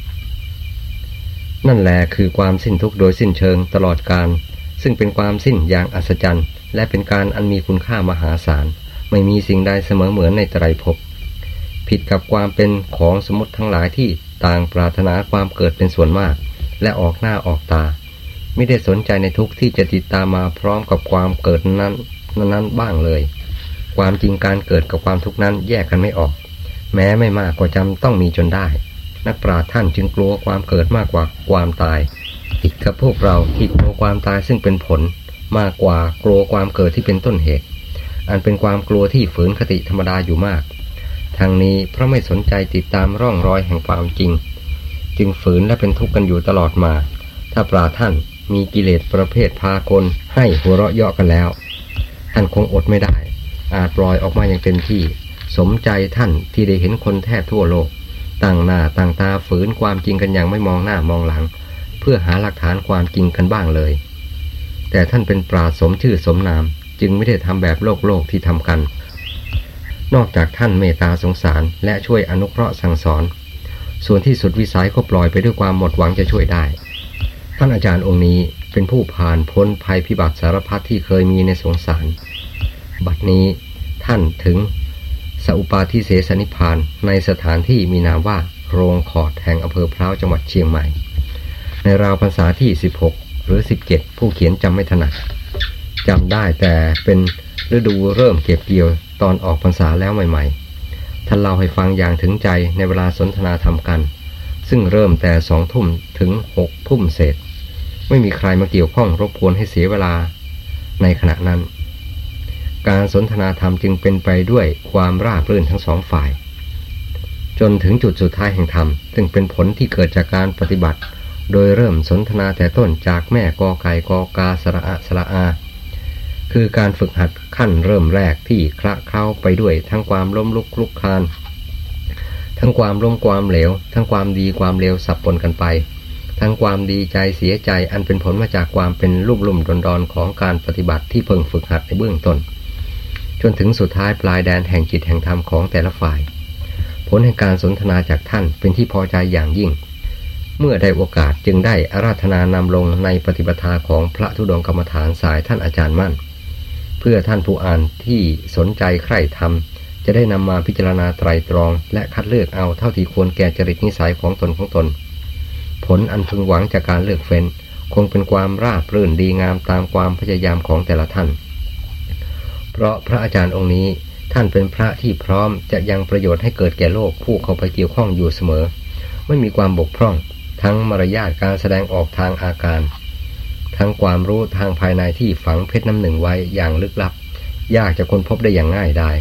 นั่นแหละคือความสิ้นทุกข์โดยสิ้นเชิงตลอดกาลซึ่งเป็นความสิ้นอย่างอัศจรรย์และเป็นการอันมีคุณค่ามหาศาลไม่มีสิ่งใดเสมอเหมือนในไตรภพผิดกับความเป็นของสมมติทั้งหลายที่ต่างปรารถนาความเกิดเป็นส่วนมากและออกหน้าออกตาไม่ได้สนใจในทุกข์ที่จะติดตามมาพร้อมกับความเกิดนั้นนั้นบ้างเลยความจริงการเกิดกับความทุกข์นั้นแยกกันไม่ออกแม้ไม่มากก็จำต้องมีจนได้นักปราชญ์ท่านจึงกลัวความเกิดมากกว่าความตายผิดกับพวกเราที่กลัวความตายซึ่งเป็นผลมากกว่ากลัวความเกิดที่เป็นต้นเหตุอันเป็นความกลัวที่ฝืนคติธรรมดาอยู่มากทางนี้เพราะไม่สนใจติดตามร่องรอยแห่งความจริงจึงฝืนและเป็นทุกข์กันอยู่ตลอดมาถ้าปราชญ์ท่านมีกิเลสประเภทพากลให้หัวเราะเยาะกันแล้วท่านคงอดไม่ได้อาจปล่อยออกมาอย่างเต็มที่สมใจท่านที่ได้เห็นคนแทบทั่วโลกต่างหน้าต่างตาฝืนความจริงกันอย่างไม่มองหน้ามองหลังเพื่อหาหลักฐานความจริงกันบ้างเลยแต่ท่านเป็นปราชญ์สมชื่อสมนามจึงไม่ได้ทำแบบโลกโลกที่ทำกันนอกจากท่านเมตตาสงสารและช่วยอนุเคราะห์สั่งสอนส่วนที่สุดวิสัยก็ปล่อยไปด้วยความหมดหวังจะช่วยได้ท่านอาจารย์องค์นี้เป็นผู้ผ่านพ้นภัยพิบัติสารพัดที่เคยมีในสงสารบัดนี้ท่านถึงสัพปาทิเสสนิพพานในสถานที่มีนามว่าโรงขอดแห่งอำเภอพร้าวจังหวัดเชียงใหม่ในราวพรรษาที่สิบหกหรือสิบเจ็ดผู้เขียนจำไม่ถนัดจำได้แต่เป็นฤดูเริ่มเก็บเกี่ยวตอนออกพรรษาแล้วใหม่ๆท่านเล่าให้ฟังอย่างถึงใจในเวลาสนทนาธรรมกันซึ่งเริ่มแต่สองทุ่มถึงหกทุ่มเศษไม่มีใครมาเกี่ยวข้องรบกวนให้เสียเวลาในขณะนั้นการสนทนาธรรมจึงเป็นไปด้วยความราบรื่นทั้งสองฝ่ายจนถึงจุดสุดท้ายแห่งธรรมซึ่งเป็นผลที่เกิดจากการปฏิบัติโดยเริ่มสนทนาแต่ต้นจากแม่กอไก่กอกาสระอะสระอาคือการฝึกหัดขั้นเริ่มแรกที่คละเคล้าไปด้วยทั้งความล้มลุกคลุกคลานทั้งความล้มความเหลวทั้งความดีความเลวสับปนกันไปทั้งความดีใจเสียใจอันเป็นผลมาจากความเป็นลุ่มลุ่มดอนดอนของการปฏิบัติที่เพิ่งฝึกหัดในเบื้องต้นจนถึงสุดท้ายปลายแดนแห่งจิตแห่งธรรมของแต่ละฝ่ายผลแห่งการสนทนาจากท่านเป็นที่พอใจอย่างยิ่งเมื่อได้โอกาสจึงได้อาราธนานำลงในปฏิปทาของพระธุดงค์กรรมฐานสายท่านอาจารย์มั่นเพื่อท่านผู้อ่านที่สนใจใคร่ธรรมจะได้นำมาพิจารณาไตรตรองและคัดเลือกเอาเท่าที่ควรแก่จริตนิสัยของตนของตนผลอันพึงหวังจากการเลือกเฟ้นคงเป็นความราบรื่นดีงามตามความพยายามของแต่ละท่านเพราะพระอาจารย์องค์นี้ท่านเป็นพระที่พร้อมจะยังประโยชน์ให้เกิดแก่โลกผู้เข้าไปเกี่ยวข้องอยู่เสมอไม่มีความบกพร่องทั้งมารยาทการแสดงออกทางอาการทั้งความรู้ทางภายในที่ฝังเพชรน้ำหนึ่งไว้อย่างลึกลับยากจะค้นพบได้อย่างง่ายดาย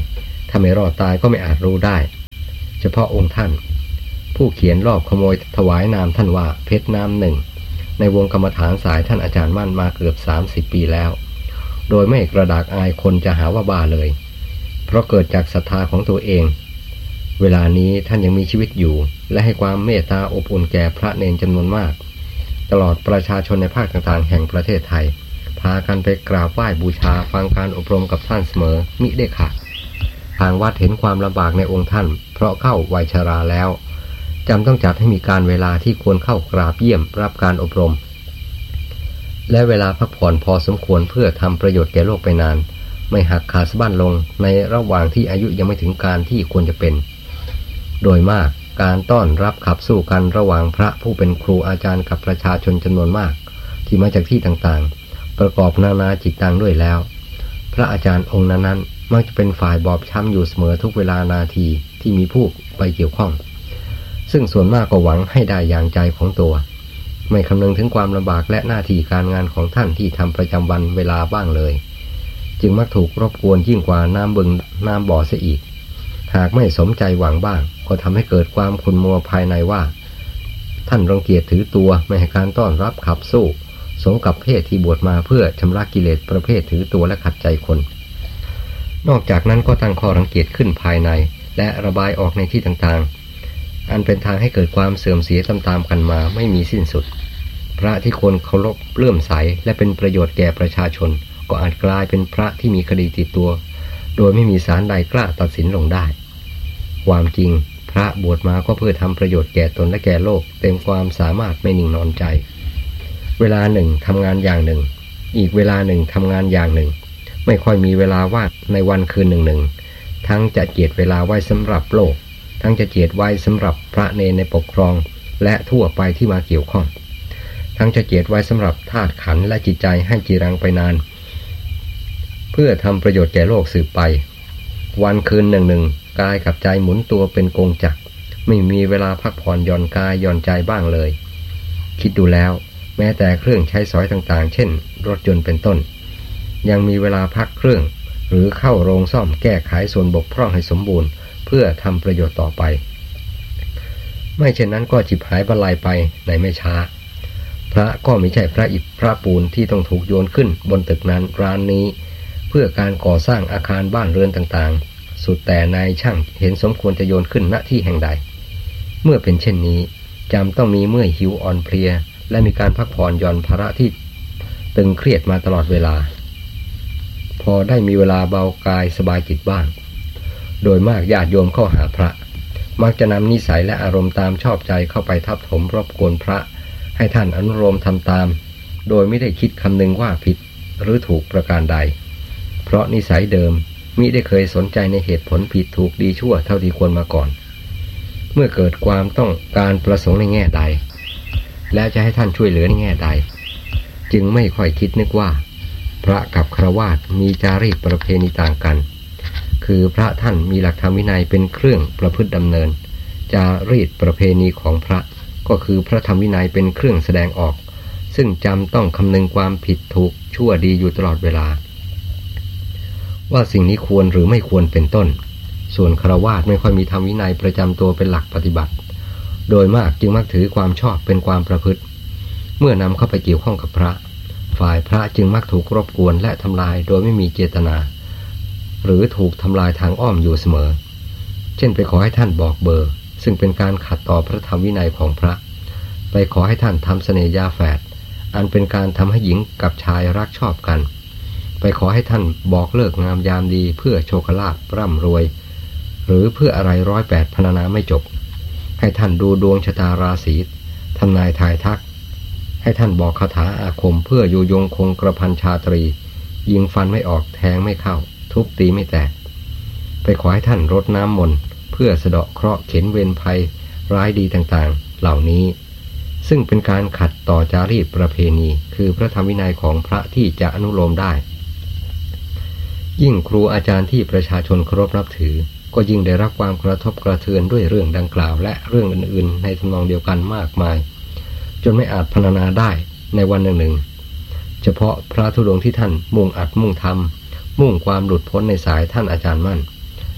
ถ้าไม่รอดตายก็ไม่อาจรู้ได้เฉพาะองค์ท่านผู้เขียนรอบขโมยถวายนามท่านว่าเพชรน้ำหนึ่งในวงกรรมฐานสายท่านอาจารย์มั่นมาเกือบสามสิบปีแล้วโดยไม่กระดากอายคนจะหาว่าบ้าเลยเพราะเกิดจากศรัทธาของตัวเองเวลานี้ท่านยังมีชีวิตอยู่และให้ความเมตตาอบอุ่นแก่พระเนรจำนวนมากตลอดประชาชนในภาคต่างๆแห่งประเทศไทยพากันไปกราบไหว้บูชาฟังการอบรมกับท่านเสมอมิได้ขาดทางวัดเห็นความลำบากในองค์ท่านเพราะเข้าวัยชราแล้วจำต้องจัดให้มีการเวลาที่ควรเข้ากราบเยี่ยมรับการอบรมและเวลาพักผ่อนพอสมควรเพื่อทำประโยชน์แก่โลกไปนานไม่หักขาสะบั้นลงในระหว่างที่อายุยังไม่ถึงการที่ควรจะเป็นโดยมากการต้อนรับขับสู้กันระหว่างพระผู้เป็นครูอาจารย์กับประชาชนจำนวนมากที่มาจากที่ต่างๆประกอบนานาจิตตังด้วยแล้วพระอาจารย์องค์นั้นๆมักจะเป็นฝ่ายบอบช้ำอยู่เสมอทุกเวลานาทีที่มีผู้ไปเกี่ยวข้องซึ่งส่วนมากก็หวังให้ได้อย่างใจของตัวไม่คำนึงถึงความลำบากและหน้าที่การงานของท่านที่ทำประจำวันเวลาบ้างเลยจึงมักถูกรบกวนยิ่งกว่าน้ำบึงน้ำบ่อเสียอีกหากไม่สมใจหวังบ้างก็ทำให้เกิดความขุ่นมัวภายในว่าท่านรังเกียจถือตัวไม่ให้การต้อนรับขับสู้สมกับเพศที่บวชมาเพื่อชำระกิเลสประเภทถือตัวและขัดใจคนนอกจากนั้นก็ตั้งข้อรังเกียจขึ้นภายในและระบายออกในที่ต่างๆอันเป็นทางให้เกิดความเสื่อมเสียตามๆกันมาไม่มีสิ้นสุดพระที่คนเคารพเลื่อมใสและเป็นประโยชน์แก่ประชาชนก็อาจกลายเป็นพระที่มีคดีติดตัวโดยไม่มีศาลใดกล้าตัดสินลงได้ความจริงพระบวชมาก็เพื่อทำประโยชน์แก่ตนและแก่โลกเต็มความสามารถไม่นิ่งนอนใจเวลาหนึ่งทำงานอย่างหนึ่งอีกเวลาหนึ่งทำงานอย่างหนึ่งไม่ค่อยมีเวลาว่างในวันคืนหนึ่งหนึ่งทั้งจะเจียดเวลาไว้สำหรับโลกทั้งจะเจียดไว้สำหรับพระเนรในปกครองและทั่วไปที่มาเกี่ยวข้องทั้งจะเจียดไว้สำหรับธาตุขันธ์และจิตใจให้จีรังไปนานเพื่อทำประโยชน์แก่โลกสืบไปวันคืนหนึ่งหนึ่งกายกับใจหมุนตัวเป็นกงจักรไม่มีเวลาพักผ่อนหย่อนกายหย่อนใจบ้างเลยคิดดูแล้วแม้แต่เครื่องใช้สอยต่างๆเช่นรถยนต์เป็นต้นยังมีเวลาพักเครื่องหรือเข้าโรงซ่อมแก้ไขส่วนบกพร่องให้สมบูรณ์เพื่อทำประโยชน์ต่อไปไม่เช่นนั้นก็ฉิบหายบรรลัยไปในไม่ช้าพระก็ไม่ใช่พระอิฐพระปูนที่ต้องถูกโยนขึ้นบนตึกนั้นร้านนี้เพื่อการก่อสร้างอาคารบ้านเรือนต่างๆสุดแต่นายช่างเห็นสมควรจะโยนขึ้นณที่แห่งใดเมื่อเป็นเช่นนี้จำต้องมีเมื่อยหิวอ่อนเพลียและมีการพักผ่อนหย่อนภาระที่ตึงเครียดมาตลอดเวลาพอได้มีเวลาเบากายสบายจิตบ้างโดยมากญาติโยมเข้าหาพระมักจะนำนิสัยและอารมณ์ตามชอบใจเข้าไปทับถมรบกวนพระให้ท่านอนุโลมทำตามโดยไม่ได้คิดคำนึงว่าผิดหรือถูกประการใดเพราะนิสัยเดิมมิได้เคยสนใจในเหตุผลผิดถูกดีชั่วเท่าที่ควรมาก่อนเมื่อเกิดความต้องการประสงค์ในแง่ใดแล้วจะให้ท่านช่วยเหลือในแง่ใดจึงไม่ค่อยคิดนึกว่าพระกับฆราวาสมีจารีตประเพณีต่างกันคือพระท่านมีหลักธรรมวินัยเป็นเครื่องประพฤติดำเนินจารีตประเพณีของพระก็คือพระธรรมวินัยเป็นเครื่องแสดงออกซึ่งจำต้องคำนึงความผิดถูกชั่วดีอยู่ตลอดเวลาว่าสิ่งนี้ควรหรือไม่ควรเป็นต้นส่วนฆราวาสไม่ค่อยมีธรรมวินัยประจำตัวเป็นหลักปฏิบัติโดยมากจึงมักถือความชอบเป็นความประพฤติเมื่อนำเข้าไปเกี่ยวข้องกับพระฝ่ายพระจึงมักถูกรบกวนและทำลายโดยไม่มีเจตนาหรือถูกทำลายทางอ้อมอยู่เสมอเช่นไปขอให้ท่านบอกเบอร์ซึ่งเป็นการขัดต่อพระธรรมวินัยของพระไปขอให้ท่านทำเสน่ยาแฝดอันเป็นการทำให้หญิงกับชายรักชอบกันไปขอให้ท่านบอกเลิกงามยามดีเพื่อโชคลาภร่ำรวยหรือเพื่ออะไรร้อยแปดพรรณนาไม่จบให้ท่านดูดวงชะตาราศีทำนายทายทักให้ท่านบอกคาถาอาคมเพื่ออยู่ยงคงกระพันชาตรียิงฟันไม่ออกแทงไม่เข้าทุบตีไม่แตกไปขอให้ท่านรดน้ำมนต์เพื่อสะเดาะเคราะห์เข็นเวรภัยร้ายดีต่างๆเหล่านี้ซึ่งเป็นการขัดต่อจารีตประเพณีคือพระธรรมวินัยของพระที่จะอนุโลมได้ยิ่งครูอาจารย์ที่ประชาชนเคารพนับถือก็ยิ่งได้รับความกระทบกระเทือนด้วยเรื่องดังกล่าวและเรื่องอื่นๆในทำนองเดียวกันมากมายจนไม่อาจพรรณนาได้ในวันหนึ่งๆเฉพาะพระธุดงค์ที่ท่านมุ่งอัดมุ่งทำมุ่งความหลุดพ้นในสายท่านอาจารย์มั่น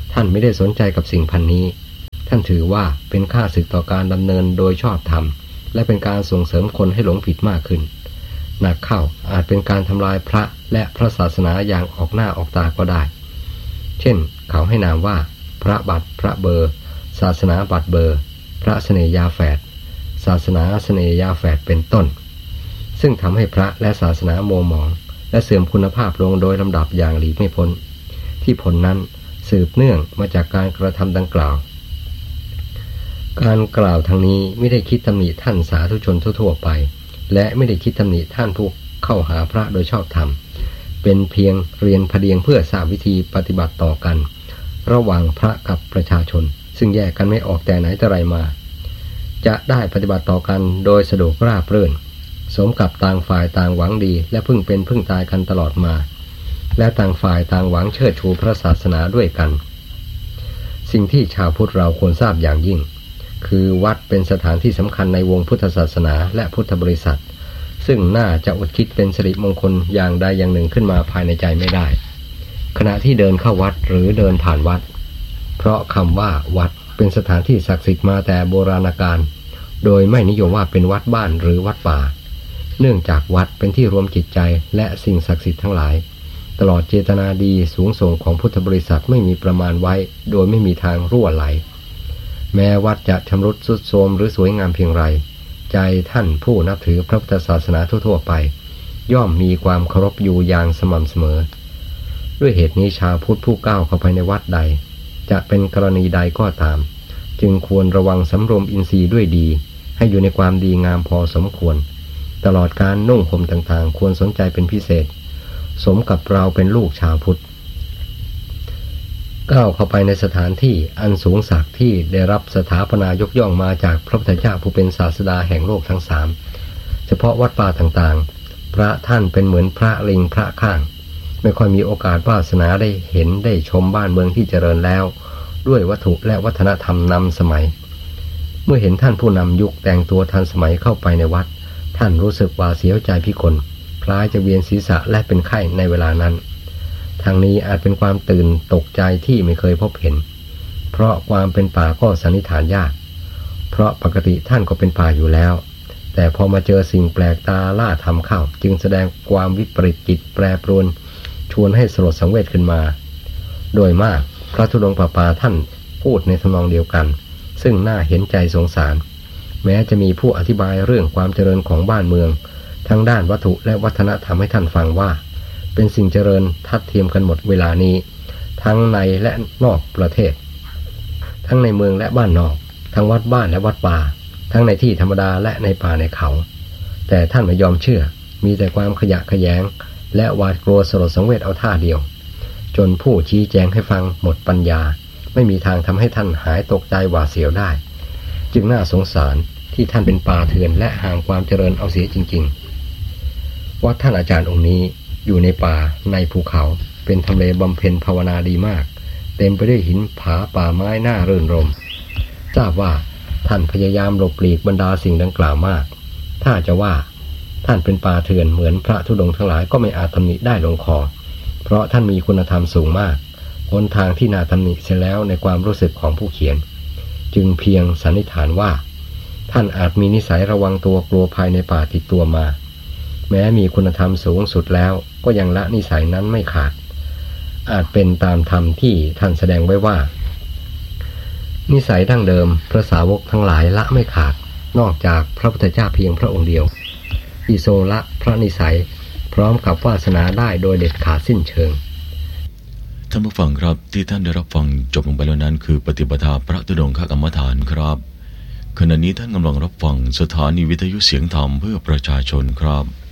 ท่านไม่ได้สนใจกับสิ่งพันนี้ท่านถือว่าเป็นค่าศึกต่อการดำเนินโดยชอบธรรมและเป็นการส่งเสริมคนให้หลงผิดมากขึ้นหนักเข้าอาจเป็นการทำลายพระและพระศาสนาอย่างออกหน้าออกตาก็ได้เช่นเขาให้นามว่าพระบัตรพระเบอร์ศาสนาบัตรเบอร์พระเสน่ยาแฝดศาสนาเสน่ยาแฝดเป็นต้นซึ่งทำให้พระและศาสนาโมหมองและเสื่อมคุณภาพลงโดยลำดับอย่างหลีกไม่พ้นที่ผลนั้นสืบเนื่องมาจากการกระทำดังกล่าวการกล่าวทางนี้ไม่ได้คิดตำหนิท่านสาธุชนทั่วๆไปและไม่ได้คิดตำหนิท่านผู้เข้าหาพระโดยชอบธรรมเป็นเพียงเรียนพเดียงเพื่อทราบวิธีปฏิบัติต่อกันระหว่างพระกับประชาชนซึ่งแยกกันไม่ออกแต่ไหนแต่ไรมาจะได้ปฏิบัติต่อกันโดยสะดวกราบรื่นสมกับต่างฝ่ายต่างหวังดีและพึ่งเป็นพึ่งตายกันตลอดมาและต่างฝ่ายต่างหวังเชิดชูพระศาสนาด้วยกันสิ่งที่ชาวพุทธเราควรทราบอย่างยิ่งคือวัดเป็นสถานที่สำคัญในวงพุทธศาสนาและพุทธบริษัทซึ่งน่าจะอดคิดเป็นสิริมงคลอย่างใดอย่างหนึ่งขึ้นมาภายในใจไม่ได้ขณะที่เดินเข้าวัดหรือเดินผ่านวัดเพราะคำว่าวัดเป็นสถานที่ศักดิ์สิทธิ์มาแต่โบราณกาลโดยไม่นิยมว่าเป็นวัดบ้านหรือวัดป่าเนื่องจากวัดเป็นที่รวมจิตใจและสิ่งศักดิ์สิทธิ์ทั้งหลายตลอดเจตนาดีสูงส่งของพุทธบริษัทไม่มีประมาณไว้โดยไม่มีทางรั่วไหลแม้วัดจะชำรุดทรุดโทรมหรือสวยงามเพียงไรใจท่านผู้นับถือพระพุทธศาสนาทั่วๆไปย่อมมีความเคารพอยู่อย่างสม่ำเสมอด้วยเหตุนี้ชาวพุทธผู้ก้าวเข้าไปในวัดใดจะเป็นกรณีใดก็ตามจึงควรระวังสำรวมอินทรีย์ด้วยดีให้อยู่ในความดีงามพอสมควรตลอดการนุ่งห่มต่างๆควรสนใจเป็นพิเศษสมกับเราเป็นลูกชาวพุทธก้าวเข้าไปในสถานที่อันสูงศักดิ์ที่ได้รับสถาปนายกย่องมาจากพระพุทธเจ้าผู้เป็นศาสดาแห่งโลกทั้งสามเฉพาะวัดป่าต่างๆพระท่านเป็นเหมือนพระลิงพระข้างไม่ค่อยมีโอกาสวาสนาได้เห็นได้ชมบ้านเมืองที่เจริญแล้วด้วยวัตถุและวัฒนธรรมนำสมัยเมื่อเห็นท่านผู้นำยุคแต่งตัวทันสมัยเข้าไปในวัดท่านรู้สึกหวาดเสียวใจพิกลคล้ายจะเวียนศีรษะและเป็นไข้ในเวลานั้นทางนี้อาจเป็นความตื่นตกใจที่ไม่เคยพบเห็นเพราะความเป็นป่าก็สันนิษฐานยากเพราะปกติท่านก็เป็นป่าอยู่แล้วแต่พอมาเจอสิ่งแปลกตาล่าทำเข้าจึงแสดงความวิปริตจิตแปรปรวนชวนให้สลดสังเวชขึ้นมาโดยมากพระธุดงค์ป่าป่าท่านพูดในทำนองเดียวกันซึ่งน่าเห็นใจสงสารแม้จะมีผู้อธิบายเรื่องความเจริญของบ้านเมืองทั้งด้านวัตถุและวัฒนธรรมให้ท่านฟังว่าเป็นสิ่งเจริญทัดเทียมกันหมดเวลานี้ทั้งในและนอกประเทศทั้งในเมืองและบ้านนอกทั้งวัดบ้านและวัดป่าทั้งในที่ธรรมดาและในป่าในเขาแต่ท่านไม่ยอมเชื่อมีแต่ความขยะแขยงและหวาดกลัวสลดสังเวชเอาท่าเดียวจนผู้ชี้แจงให้ฟังหมดปัญญาไม่มีทางทำให้ท่านหายตกใจหวาดเสียวได้จึงน่าสงสารที่ท่านเป็นป่าเถื่อนและห่างความเจริญเอาเสียจริงๆวัดท่านอาจารย์องค์นี้อยู่ในป่าในภูเขาเป็นทำเลบำเพ็ญภาวนาดีมากเต็มไปด้วยหินผาป่าไม้น่ารื่นรมทราบว่าท่านพยายามหลบหลีกบรรดาสิ่งดังกล่าวมากถ้าจะว่าท่านเป็นป่าเถื่อนเหมือนพระธุดงค์ทั้งหลายก็ไม่อาจตำหนิได้ลงคอเพราะท่านมีคุณธรรมสูงมากหนทางที่น่าตำหนิเสียแล้วในความรู้สึกของผู้เขียนจึงเพียงสันนิษฐานว่าท่านอาจมีนิสัยระวังตัวกลัวภายในป่าติดตัวมาแม้มีคุณธรรมสูงสุดแล้วก็ยังละนิสัยนั้นไม่ขาดอาจเป็นตามธรรมที่ท่านแสดงไว้ว่านิสัยดั้งเดิมพระสาวกทั้งหลายละไม่ขาดนอกจากพระพุทธเจ้าเพียงพระองค์เดียวที่ทรงละพระนิสัยพร้อมกับวาสนาได้โดยเด็ดขาดสิ้นเชิงท่านผู้ฟังครับที่ท่านได้รับฟังจบลงไปแล้วนั้นคือปฏิปทาพระธุดงคกรรมฐานครับขณะนี้ท่านกำลังรับฟังสถานีวิทยุเสียงธรรมเพื่อประชาชนครับ